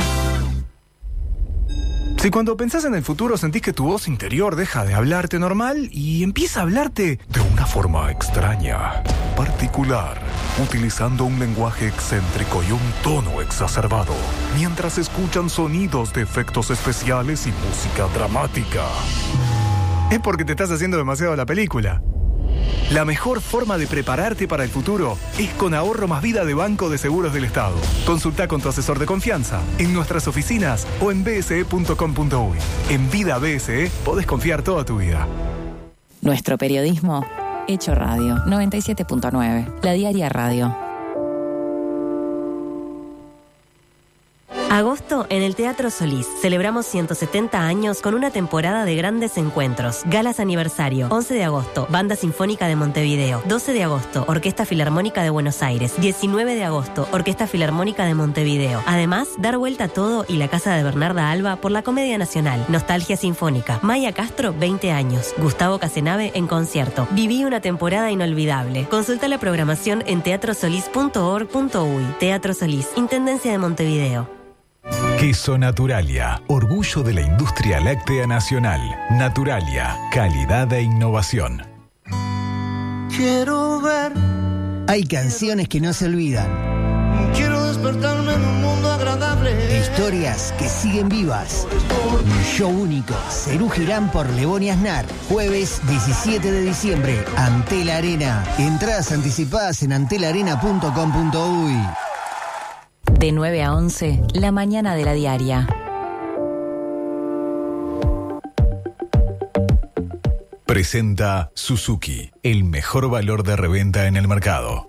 Si cuando pensás en el futuro sentís que tu voz interior deja de hablarte normal y empieza a hablarte de una forma extraña, particular, utilizando un lenguaje excéntrico y un tono exacerbado, mientras escuchan sonidos de efectos especiales y música dramática, es porque te estás haciendo demasiado la película. La mejor forma de prepararte para el futuro es con Ahorro Más Vida de Banco de Seguros del Estado. Consulta con tu asesor de confianza en nuestras oficinas o en b s e punto com punto u y. En Vida B S E podés confiar toda tu vida. Nuestro periodismo hecho radio. noventa y siete punto nueve. La Diaria Radio. Agosto en el Teatro Solís. Celebramos ciento setenta años con una temporada de grandes encuentros. Galas aniversario. once de agosto, Banda Sinfónica de Montevideo. doce de agosto, Orquesta Filarmónica de Buenos Aires. diecinueve de agosto, Orquesta Filarmónica de Montevideo. Además, dar vuelta a todo y la casa de Bernarda Alba por la Comedia Nacional. Nostalgia Sinfónica. Maya Castro, veinte años. Gustavo Casenave en concierto. Viví una temporada inolvidable. Consulta la programación en teatro solís punto org punto u y. Teatro Solís, Intendencia de Montevideo. Queso Naturalia, orgullo de la industria láctea nacional. Naturalia, calidad e innovación. Quiero ver. Hay canciones que no se olvidan. Quiero despertarme en un mundo agradable. Historias que siguen vivas. Un show único. Cerú Girán por Lebón y Aznar. Jueves diecisiete de diciembre. Antel Arena. Entradas anticipadas en antel arena punto com punto u y. De nueve a once, la mañana de la diaria. Presenta Suzuki, el mejor valor de reventa en el mercado.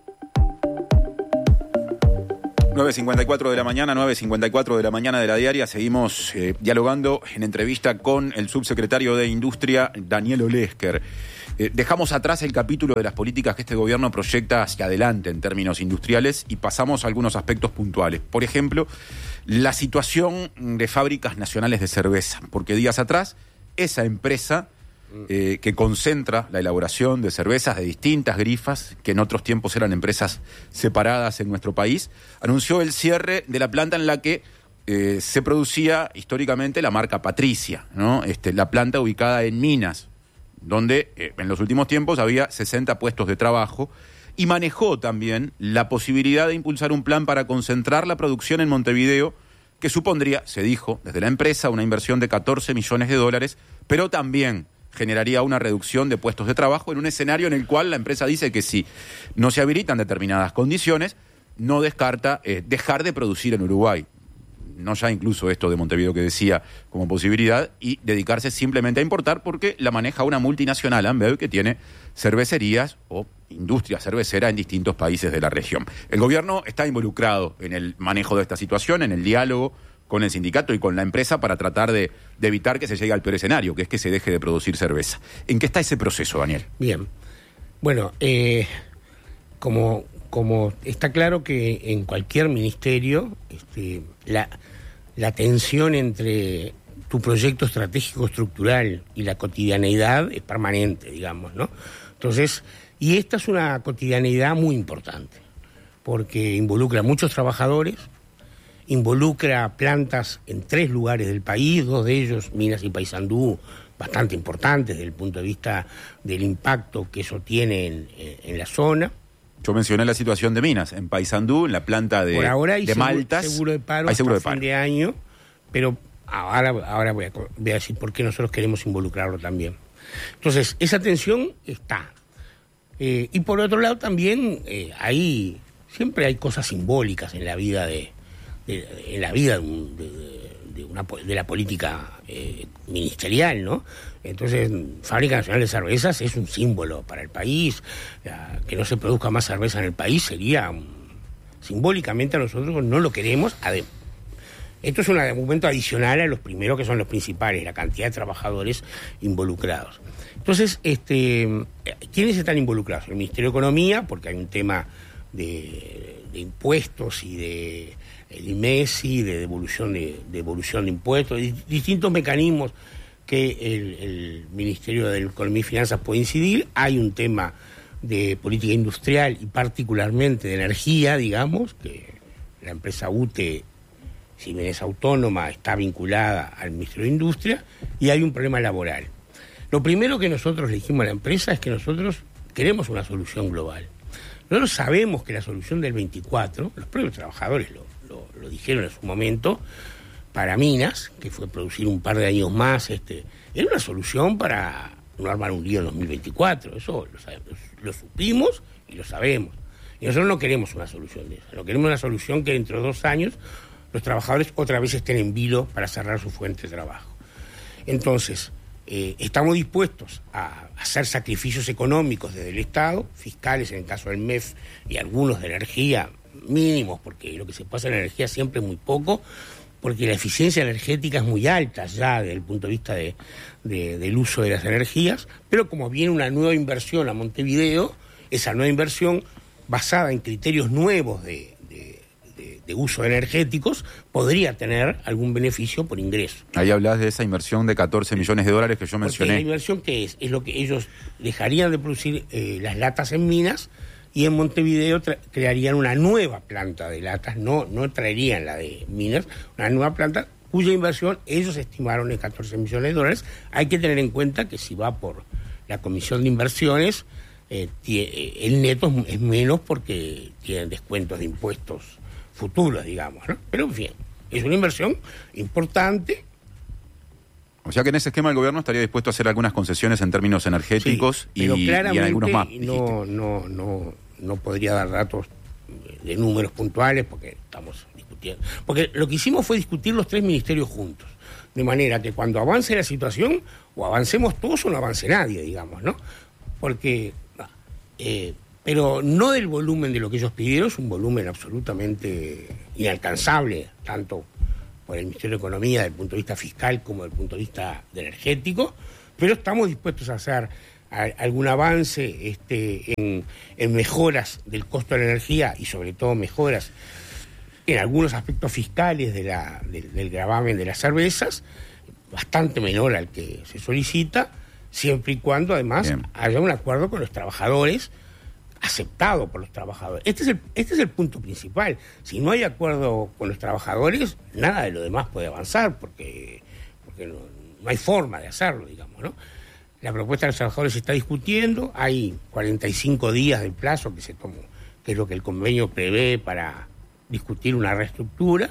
nueve cincuenta y cuatro de la mañana, nueve cincuenta y cuatro de la mañana de la diaria. Seguimos eh, dialogando en entrevista con el subsecretario de Industria, Daniel Olesker. Eh, dejamos atrás el capítulo de las políticas que este gobierno proyecta hacia adelante en términos industriales y pasamos a algunos aspectos puntuales. Por ejemplo, la situación de Fábricas Nacionales de Cerveza. Porque días atrás, esa empresa eh, que concentra la elaboración de cervezas de distintas grifas, que en otros tiempos eran empresas separadas en nuestro país, anunció el cierre de la planta en la que eh, se producía históricamente la marca Patricia, ¿no? Este, la planta ubicada en Minas, donde eh, en los últimos tiempos había sesenta puestos de trabajo, y manejó también la posibilidad de impulsar un plan para concentrar la producción en Montevideo, que supondría, se dijo desde la empresa, una inversión de catorce millones de dólares, pero también generaría una reducción de puestos de trabajo en un escenario en el cual la empresa dice que si no se habilitan determinadas condiciones, no descarta eh, dejar de producir en Uruguay. No ya incluso esto de Montevideo que decía como posibilidad, y dedicarse simplemente a importar porque la maneja una multinacional, Ambev, que tiene cervecerías o industria cervecera en distintos países de la región. El gobierno está involucrado en el manejo de esta situación, en el diálogo con el sindicato y con la empresa para tratar de, de evitar que se llegue al peor escenario, que es que se deje de producir cerveza. ¿En qué está ese proceso, Daniel? Bien. Bueno, eh, como, como está claro que en cualquier ministerio este, la, la tensión entre tu proyecto estratégico estructural y la cotidianeidad es permanente, digamos, ¿no? Entonces, y esta es una cotidianeidad muy importante, porque involucra a muchos trabajadores, involucra plantas en tres lugares del país, dos de ellos, Minas y Paysandú, bastante importantes desde el punto de vista del impacto que eso tiene en, en la zona. Yo mencioné la situación de Minas, en Paysandú, en la planta de, Por ahora hay de seguro, Maltas. seguro de paro hay seguro hasta de fin paro. de año, pero ahora, ahora voy, a, voy a decir por qué nosotros queremos involucrarlo también. Entonces, esa tensión está. Eh, y por otro lado también eh, hay, siempre hay cosas simbólicas en la vida de, de, de en la vida de, un, de, de, una, de la política eh, ministerial, ¿no? Entonces, Fábrica Nacional de Cervezas es un símbolo para el país. Ya, que no se produzca más cerveza en el país sería un, simbólicamente a nosotros no lo queremos. Además, esto es un argumento adicional a los primeros que son los principales, la cantidad de trabajadores involucrados. Entonces, este, ¿quiénes están involucrados? El Ministerio de Economía, porque hay un tema de, de impuestos y de el I M E S I, de devolución de, de devolución de impuestos, de distintos mecanismos que el, el Ministerio de Economía y Finanzas puede incidir. Hay un tema de política industrial y particularmente de energía, digamos, que la empresa U T E, si bien es autónoma, está vinculada al Ministerio de Industria, y hay un problema laboral. Lo primero que nosotros le dijimos a la empresa es que nosotros queremos una solución global. Nosotros sabemos que la solución del veinticuatro, los propios trabajadores lo, lo, lo dijeron en su momento, para Minas, que fue producir un par de años más, este, era una solución para no armar un lío en dos mil veinticuatro, eso lo, sabemos, lo supimos y lo sabemos. Y nosotros no queremos una solución de eso, no queremos una solución que dentro de dos años los trabajadores otra vez estén en vilo para cerrar su fuente de trabajo. Entonces, eh, estamos dispuestos a hacer sacrificios económicos desde el Estado, fiscales en el caso del M E F y algunos de energía, mínimos, porque lo que se pasa en energía siempre es muy poco, porque la eficiencia energética es muy alta ya desde el punto de vista de, de, del uso de las energías, pero como viene una nueva inversión a Montevideo, esa nueva inversión basada en criterios nuevos de de uso energéticos, podría tener algún beneficio por ingreso. Ahí hablas de esa inversión de catorce millones de dólares que yo mencioné. Porque la inversión que es, es lo que ellos dejarían de producir eh, las latas en Minas y en Montevideo tra- crearían una nueva planta de latas, no, no traerían la de Minas, una nueva planta cuya inversión ellos estimaron en catorce millones de dólares. Hay que tener en cuenta que si va por la Comisión de Inversiones, eh, tie- el neto es, es menos porque tienen descuentos de impuestos futuros, digamos, ¿no? Pero en fin, es una inversión importante. O sea que en ese esquema el gobierno estaría dispuesto a hacer algunas concesiones en términos energéticos, sí, y, y en algunos más. No, no, no, no podría dar datos de números puntuales porque estamos discutiendo. Porque lo que hicimos fue discutir los tres ministerios juntos. de manera que cuando avance la situación, o avancemos todos o no avance nadie, digamos, ¿no? Porque, eh, pero no del volumen de lo que ellos pidieron, es un volumen absolutamente inalcanzable, tanto por el Ministerio de Economía, desde el punto de vista fiscal, como desde el punto de vista energético, pero estamos dispuestos a hacer a, algún avance este, en, en mejoras del costo de la energía y sobre todo mejoras en algunos aspectos fiscales de la, de, del gravamen de las cervezas, bastante menor al que se solicita, siempre y cuando además Bien. haya un acuerdo con los trabajadores, aceptado por los trabajadores. Este es el, este es el punto principal. Si no hay acuerdo con los trabajadores, nada de lo demás puede avanzar, porque, porque no, no hay forma de hacerlo, digamos, ¿no? La propuesta de los trabajadores se está discutiendo, hay cuarenta y cinco días del plazo que se tomó, que es lo que el convenio prevé para discutir una reestructura.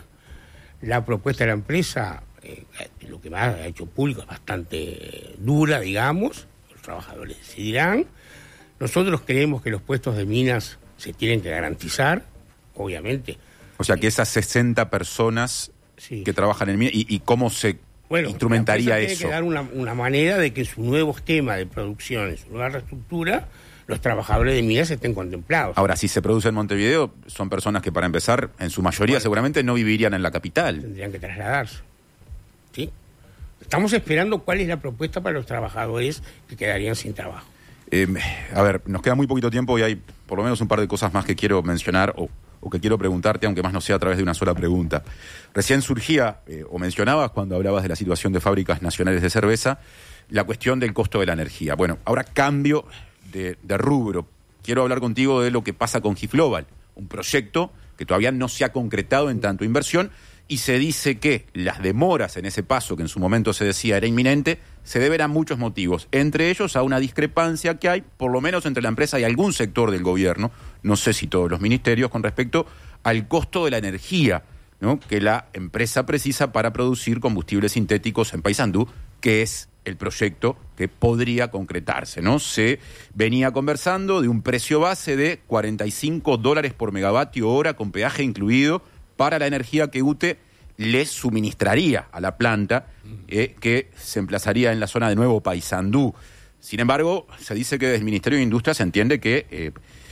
La propuesta de la empresa, eh, lo que más ha hecho público, es bastante dura, digamos, los trabajadores decidirán. Nosotros creemos que los puestos de minas se tienen que garantizar, obviamente. O sea, que esas sesenta personas sí. que trabajan en minas, y, y cómo se bueno, instrumentaría eso. Tiene que dar una, una manera de que en su nuevo esquema de producción, en su nueva reestructura, los trabajadores de minas estén contemplados. Ahora, si se produce en Montevideo, son personas que, para empezar, en su mayoría bueno, seguramente no vivirían en la capital. Tendrían que trasladarse. ¿Sí? Estamos esperando cuál es la propuesta para los trabajadores que quedarían sin trabajo. Eh, a ver, nos queda muy poquito tiempo y hay por lo menos un par de cosas más que quiero mencionar o, o que quiero preguntarte, aunque más no sea a través de una sola pregunta. Recién surgía, eh, o mencionabas cuando hablabas de la situación de fábricas nacionales de cerveza, la cuestión del costo de la energía. Bueno, ahora cambio de, de rubro. Quiero hablar contigo de lo que pasa con G I F Global, un proyecto que todavía no se ha concretado en tanto inversión, y se dice que las demoras en ese paso, que en su momento se decía era inminente, se deben a muchos motivos, entre ellos a una discrepancia que hay, por lo menos entre la empresa y algún sector del gobierno, no sé si todos los ministerios, con respecto al costo de la energía, ¿no?, que la empresa precisa para producir combustibles sintéticos en Paysandú, que es el proyecto que podría concretarse, ¿no? Se venía conversando de un precio base de cuarenta y cinco dólares por megavatio hora, con peaje incluido, para la energía que U T E le suministraría a la planta, eh, que se emplazaría en la zona de Nuevo Paysandú. Sin embargo, se dice que desde el Ministerio de Industria se entiende que eh,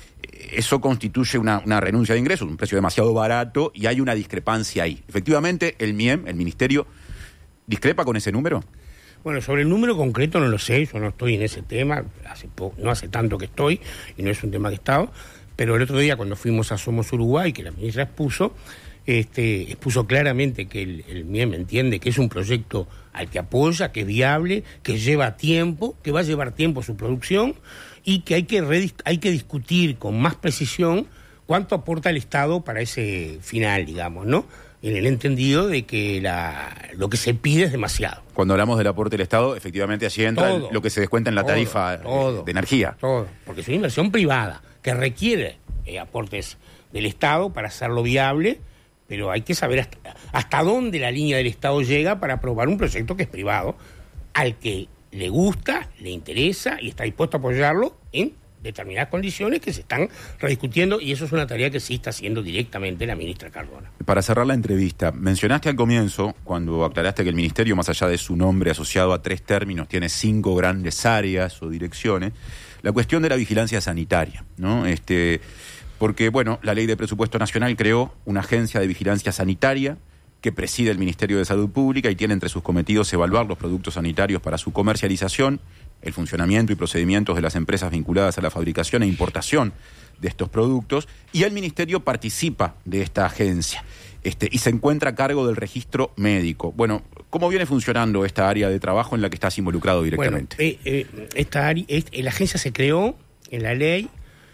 eso constituye una, una renuncia de ingresos, un precio demasiado barato, y hay una discrepancia ahí. Efectivamente, el M I E M, el Ministerio, ¿discrepa con ese número? Bueno, sobre el número concreto no lo sé, yo no estoy en ese tema, hace po- no hace tanto que estoy, y no es un tema que he estado, pero el otro día cuando fuimos a Somos Uruguay, que la ministra expuso, Este, expuso claramente que el, el M I E M entiende que es un proyecto al que apoya, que es viable, que lleva tiempo, que va a llevar tiempo su producción, y que hay que, redis- hay que discutir con más precisión cuánto aporta el Estado para ese final, digamos, ¿no? En el entendido de que la, lo que se pide es demasiado. Cuando hablamos del aporte del Estado, efectivamente allí entra todo, el, lo que se descuenta en la todo, tarifa todo, de energía. Todo, porque es una inversión privada que requiere eh, aportes del Estado para hacerlo viable, pero hay que saber hasta, hasta dónde la línea del Estado llega para aprobar un proyecto que es privado, al que le gusta, le interesa y está dispuesto a apoyarlo en determinadas condiciones que se están rediscutiendo, y eso es una tarea que sí está haciendo directamente la ministra Cardona. Para cerrar la entrevista, mencionaste al comienzo, cuando aclaraste que el Ministerio, más allá de su nombre asociado a tres términos, tiene cinco grandes áreas o direcciones, la cuestión de la vigilancia sanitaria, ¿no? Este... Porque, bueno, la Ley de Presupuesto Nacional creó una agencia de vigilancia sanitaria que preside el Ministerio de Salud Pública y tiene entre sus cometidos evaluar los productos sanitarios para su comercialización, el funcionamiento y procedimientos de las empresas vinculadas a la fabricación e importación de estos productos, y el Ministerio participa de esta agencia este, y se encuentra a cargo del registro médico. Bueno, ¿cómo viene funcionando esta área de trabajo en la que estás involucrado directamente? Bueno, eh, eh, esta área, eh, la agencia se creó en la ley.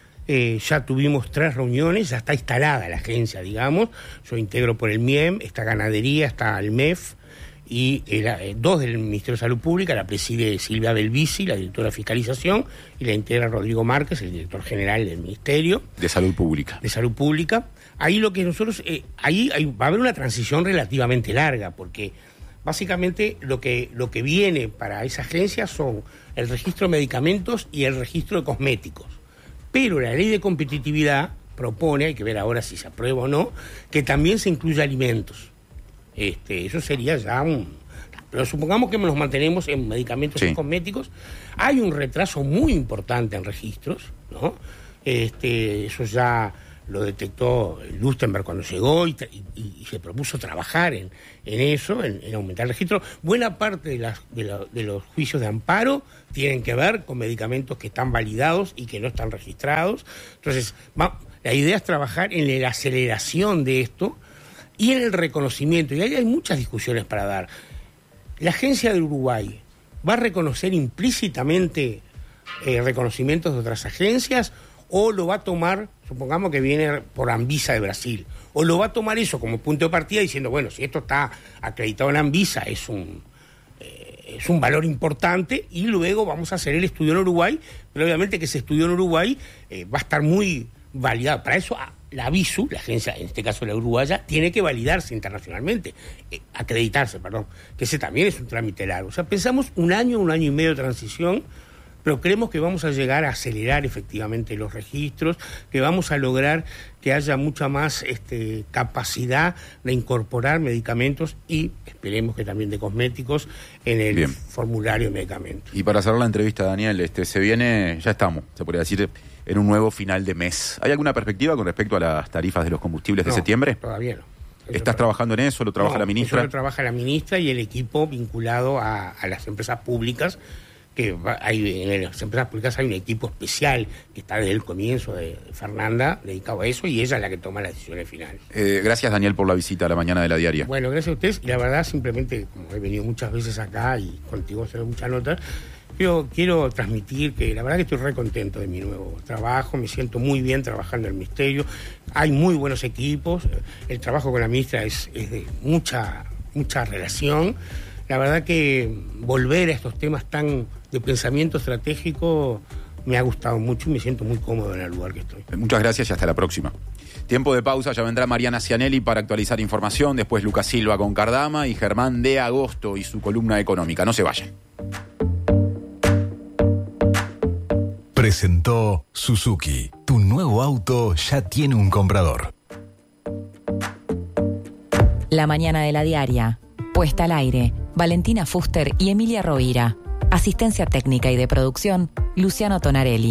Eh, ya tuvimos tres reuniones, ya está instalada la agencia, digamos. Yo integro por el M I E M, está Ganadería, está el M E F, y eh, dos del Ministerio de Salud Pública, la preside Silvia Belvisi, la directora de Fiscalización, y la integra Rodrigo Márquez, el director general del Ministerio. De Salud Pública. De Salud Pública. Ahí lo que nosotros, eh, ahí, ahí va a haber una transición relativamente larga, porque básicamente lo que, lo que viene para esa agencia son el registro de medicamentos y el registro de cosméticos. Pero la ley de competitividad propone, hay que ver ahora si se aprueba o no, que también se incluya alimentos. Este, eso sería ya un... pero supongamos que nos mantenemos en medicamentos sí. y cosméticos, hay un retraso muy importante en registros, ¿no? Este, eso ya lo detectó Lustenberg cuando llegó y, y, y se propuso trabajar en, en eso, en, en aumentar el registro. Buena parte de, las, de, la, de los juicios de amparo tienen que ver con medicamentos que están validados y que no están registrados. Entonces, va, la idea es trabajar en la aceleración de esto y en el reconocimiento. Y ahí hay muchas discusiones para dar. La Agencia de Uruguay va a reconocer implícitamente eh, reconocimientos de otras agencias, o lo va a tomar, supongamos que viene por Anvisa de Brasil, o lo va a tomar eso como punto de partida diciendo, bueno, si esto está acreditado en Anvisa es un, eh, es un valor importante, y luego vamos a hacer el estudio en Uruguay, pero obviamente que ese estudio en Uruguay eh, va a estar muy validado. Para eso la ABISU, la agencia, en este caso la uruguaya, tiene que validarse internacionalmente, eh, acreditarse, perdón, que ese también es un trámite largo. O sea, pensamos un año, un año y medio de transición, pero creemos que vamos a llegar a acelerar efectivamente los registros, que vamos a lograr que haya mucha más este, capacidad de incorporar medicamentos y esperemos que también de cosméticos en el Bien. formulario de medicamentos. Y para cerrar la entrevista, Daniel, este, se viene, ya estamos, se podría decir, en un nuevo final de mes. ¿Hay alguna perspectiva con respecto a las tarifas de los combustibles no, de septiembre? Todavía no. Eso ¿Estás tra- trabajando en eso? ¿Lo trabaja no, la ministra? Eso lo trabaja la ministra y el equipo vinculado a, a las empresas públicas, que hay, en las empresas públicas hay un equipo especial que está desde el comienzo de Fernanda dedicado a eso, y ella es la que toma las decisiones finales. Eh, gracias, Daniel, por la visita a la mañana de la diaria. Bueno, gracias a ustedes, y la verdad, simplemente, como he venido muchas veces acá y contigo hacer muchas notas, yo quiero transmitir que la verdad que estoy re contento de mi nuevo trabajo, me siento muy bien trabajando en el Ministerio, hay muy buenos equipos, el trabajo con la ministra es, es de mucha, mucha relación. La verdad que volver a estos temas tan de pensamiento estratégico me ha gustado mucho y me siento muy cómodo en el lugar que estoy. Muchas gracias y hasta la próxima. Tiempo de pausa, ya vendrá Mariana Cianelli para actualizar información, después Lucas Silva con Cardama y Germán de Agosto y su columna económica. No se vayan. Presentó Suzuki. Tu nuevo auto ya tiene un comprador. La mañana de la diaria. Puesta al aire. Valentina Fuster y Emilia Rovira. Asistencia técnica y de producción, Luciano Tonarelli.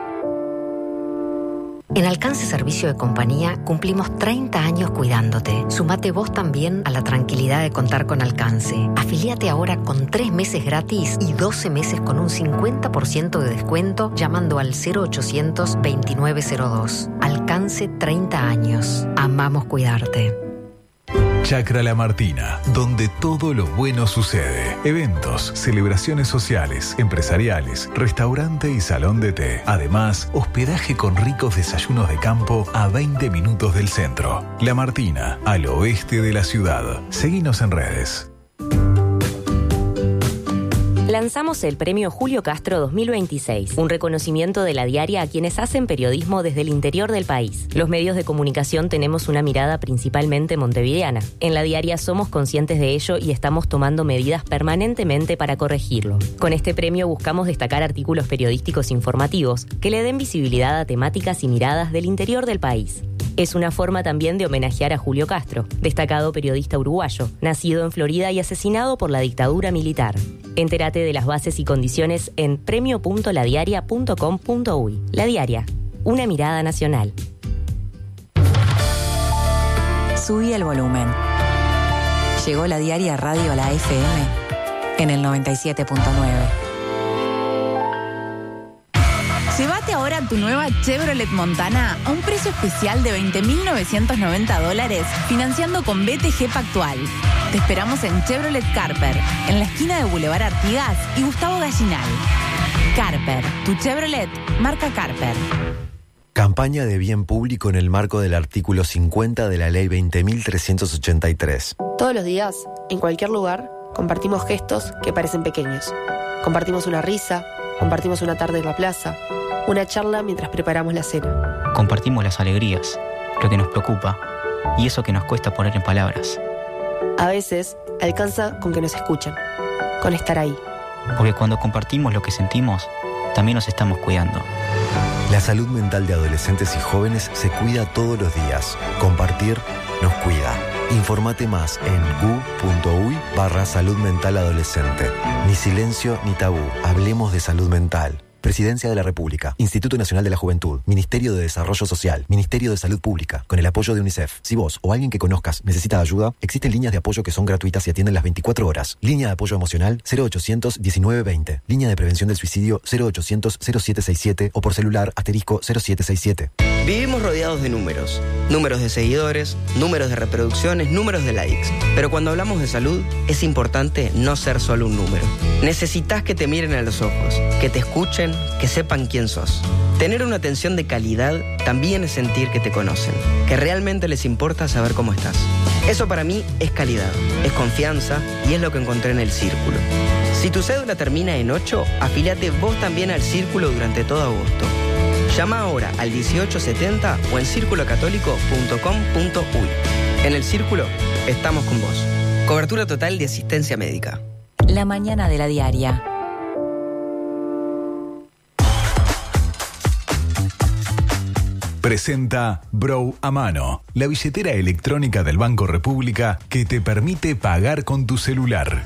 En Alcance Servicio de Compañía cumplimos treinta años cuidándote. Sumate vos también a la tranquilidad de contar con Alcance. Afiliate ahora con tres meses gratis y doce meses con un cincuenta por ciento de descuento llamando al cero ochocientos veintinueve cero dos. Alcance treinta años. Amamos cuidarte. Chacra La Martina, donde todo lo bueno sucede. Eventos, celebraciones sociales, empresariales, restaurante y salón de té. Además, hospedaje con ricos desayunos de campo a veinte minutos del centro. La Martina, al oeste de la ciudad. Seguinos en redes. Lanzamos el Premio Julio Castro dos mil veintiséis, un reconocimiento de la diaria a quienes hacen periodismo desde el interior del país. Los medios de comunicación tenemos una mirada principalmente montevideana. En la diaria somos conscientes de ello y estamos tomando medidas permanentemente para corregirlo. Con este premio buscamos destacar artículos periodísticos informativos que le den visibilidad a temáticas y miradas del interior del país. Es una forma también de homenajear a Julio Castro, destacado periodista uruguayo, nacido en Florida y asesinado por la dictadura militar. Entérate de las bases y condiciones en premio punto la diaria punto com punto uy. La Diaria, una mirada nacional. Subí el volumen. Llegó la Diaria Radio a la F M en el noventa y siete punto nueve. Llévate ahora tu nueva Chevrolet Montana a un precio especial de veinte mil novecientos noventa dólares, financiando con B T G Pactual. Te esperamos en Chevrolet Carper, en la esquina de Boulevard Artigas y Gustavo Gallinal. Carper, tu Chevrolet, marca Carper. Campaña de bien público en el marco del artículo cincuenta de la Ley veinte mil trescientos ochenta y tres. Todos los días, en cualquier lugar, compartimos gestos que parecen pequeños. Compartimos una risa, compartimos una tarde en la plaza, una charla mientras preparamos la cena. Compartimos las alegrías, lo que nos preocupa y eso que nos cuesta poner en palabras. A veces, alcanza con que nos escuchen, con estar ahí. Porque cuando compartimos lo que sentimos, también nos estamos cuidando. La salud mental de adolescentes y jóvenes se cuida todos los días. Compartir nos cuida. Informate más en gu.uy barra salud mental adolescente. Ni silencio ni tabú. Hablemos de salud mental. Presidencia de la República, Instituto Nacional de la Juventud, Ministerio de Desarrollo Social, Ministerio de Salud Pública, con el apoyo de UNICEF. Si vos o alguien que conozcas necesita ayuda, existen líneas de apoyo que son gratuitas y atienden las veinticuatro horas. Línea de apoyo emocional cero ochocientos diecinueve veinte. Línea de prevención del suicidio cero ochocientos cero siete sesenta y siete o por celular asterisco cero siete sesenta y siete. Vivimos rodeados de números. Números de seguidores, números de reproducciones, números de likes. Pero cuando hablamos de salud, es importante no ser solo un número. Necesitas que te miren a los ojos, que te escuchen, que sepan quién sos. Tener una atención de calidad también es sentir que te conocen, que realmente les importa saber cómo estás. Eso para mí es calidad, es confianza y es lo que encontré en el Círculo. Si tu cédula termina en ocho, afíliate vos también al Círculo durante todo agosto. Llama ahora al dieciocho setenta o en círculo católico punto com punto uy. En el Círculo estamos con vos. Cobertura total de asistencia médica. La mañana de la diaria. Presenta Brow a Mano, la billetera electrónica del Banco República que te permite pagar con tu celular.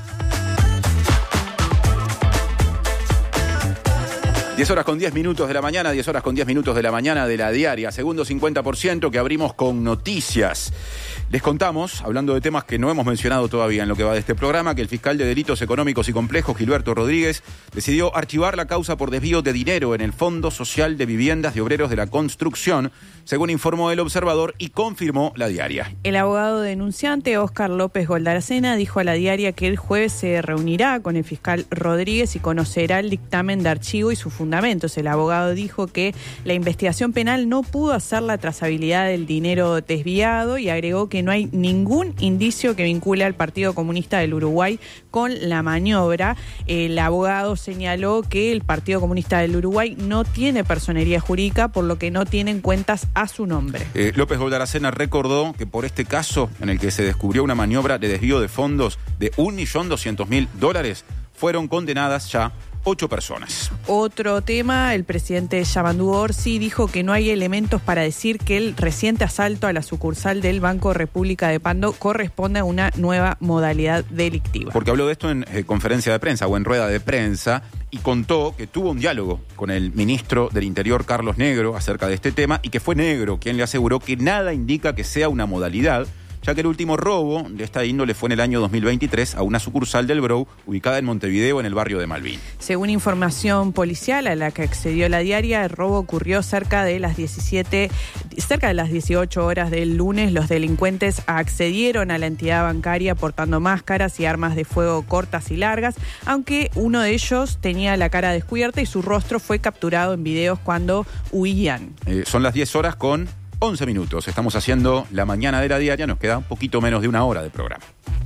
diez horas con diez minutos de la mañana, diez horas con diez minutos de la mañana de la diaria, segundo cincuenta por ciento que abrimos con noticias. Les contamos, hablando de temas que no hemos mencionado todavía en lo que va de este programa, que el fiscal de Delitos Económicos y Complejos, Gilberto Rodríguez, decidió archivar la causa por desvío de dinero en el Fondo Social de Viviendas de Obreros de la Construcción, según informó el Observador y confirmó la diaria. El abogado denunciante, Óscar López Goldaracena, dijo a la diaria que el jueves se reunirá con el fiscal Rodríguez y conocerá el dictamen de archivo y sus fundamentos. El abogado dijo que la investigación penal no pudo hacer la trazabilidad del dinero desviado y agregó que no hay ningún indicio que vincule al Partido Comunista del Uruguay con la maniobra. El abogado señaló que el Partido Comunista del Uruguay no tiene personería jurídica, por lo que no tienen cuentas a su nombre. Eh, López Goldaracena recordó que por este caso, en el que se descubrió una maniobra de desvío de fondos de un millón doscientos mil dólares, fueron condenadas ya ocho personas. Otro tema, el presidente Yamandu Orsi dijo que no hay elementos para decir que el reciente asalto a la sucursal del Banco República de Pando corresponde a una nueva modalidad delictiva. Porque habló de esto en eh, conferencia de prensa o en rueda de prensa y contó que tuvo un diálogo con el ministro del Interior, Carlos Negro, acerca de este tema y que fue Negro quien le aseguró que nada indica que sea una modalidad, ya que el último robo de esta índole fue en el año dos mil veintitrés a una sucursal del Brow ubicada en Montevideo, en el barrio de Malvin. Según información policial a la que accedió la diaria, el robo ocurrió cerca de las diecisiete, cerca de las dieciocho horas del lunes. Los delincuentes accedieron a la entidad bancaria portando máscaras y armas de fuego cortas y largas, aunque uno de ellos tenía la cara descubierta y su rostro fue capturado en videos cuando huían. Eh, son las diez horas con once minutos. Estamos haciendo la mañana de la diaria. Nos queda un poquito menos de una hora de programa.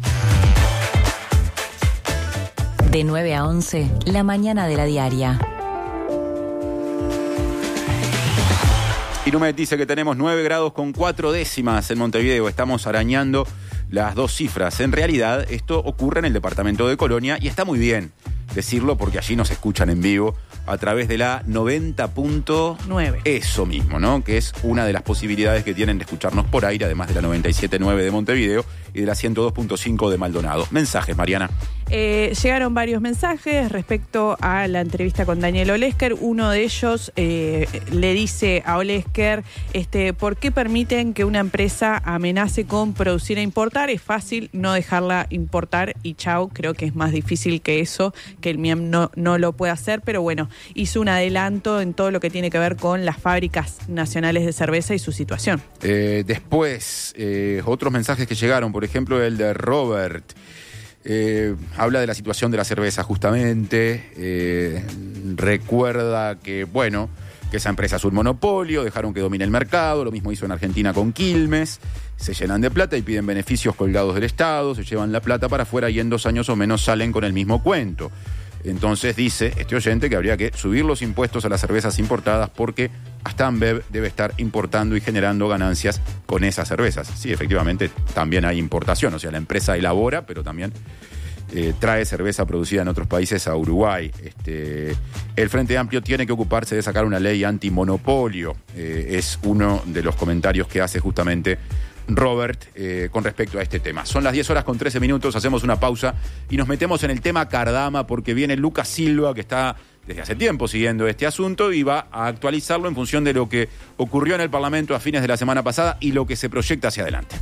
De nueve a once, la mañana de la diaria. Inumet dice que tenemos nueve grados con cuatro décimas en Montevideo. Estamos arañando las dos cifras. En realidad, esto ocurre en el departamento de Colonia y está muy bien decirlo porque allí nos escuchan en vivo a través de la noventa punto nueve. Eso mismo, ¿no? Que es una de las posibilidades que tienen de escucharnos por aire, además de la noventa y siete punto nueve de Montevideo y de la ciento dos punto cinco de Maldonado. Mensajes, Mariana. Eh, llegaron varios mensajes respecto a la entrevista con Daniel Olesker. Uno de ellos eh, le dice a Olesker, este, ¿por qué permiten que una empresa amenace con producir e importar? Es fácil no dejarla importar y chau. Creo que es más difícil que eso, que el M I A M no, no lo puede hacer, pero bueno, hizo un adelanto en todo lo que tiene que ver con las fábricas nacionales de cerveza y su situación. Eh, después, eh, otros mensajes que llegaron, por ejemplo, el de Robert. Eh, habla de la situación de la cerveza justamente, eh, recuerda que, bueno, que esa empresa es un monopolio, dejaron que domine el mercado, lo mismo hizo en Argentina con Quilmes, se llenan de plata y piden beneficios colgados del Estado, se llevan la plata para afuera y en dos años o menos salen con el mismo cuento. Entonces dice este oyente que habría que subir los impuestos a las cervezas importadas porque hasta Ambev debe estar importando y generando ganancias con esas cervezas. Sí, efectivamente, también hay importación, o sea, la empresa elabora, pero también eh, trae cerveza producida en otros países a Uruguay. Este, el Frente Amplio tiene que ocuparse de sacar una ley antimonopolio. Eh, es uno de los comentarios que hace justamente Robert eh, con respecto a este tema. Son las diez horas con trece minutos, hacemos una pausa y nos metemos en el tema Cardama porque viene Lucas Silva, que está desde hace tiempo siguiendo este asunto y va a actualizarlo en función de lo que ocurrió en el Parlamento a fines de la semana pasada y lo que se proyecta hacia adelante.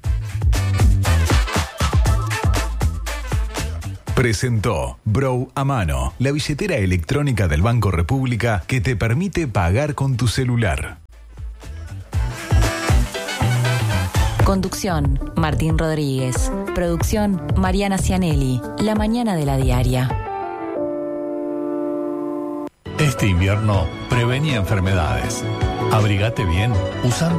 Presentó Bro a Mano, la billetera electrónica del Banco República que te permite pagar con tu celular. Conducción, Martín Rodríguez. Producción, Mariana Cianelli. La mañana de la diaria. Este invierno, prevení enfermedades. Abrigate bien usando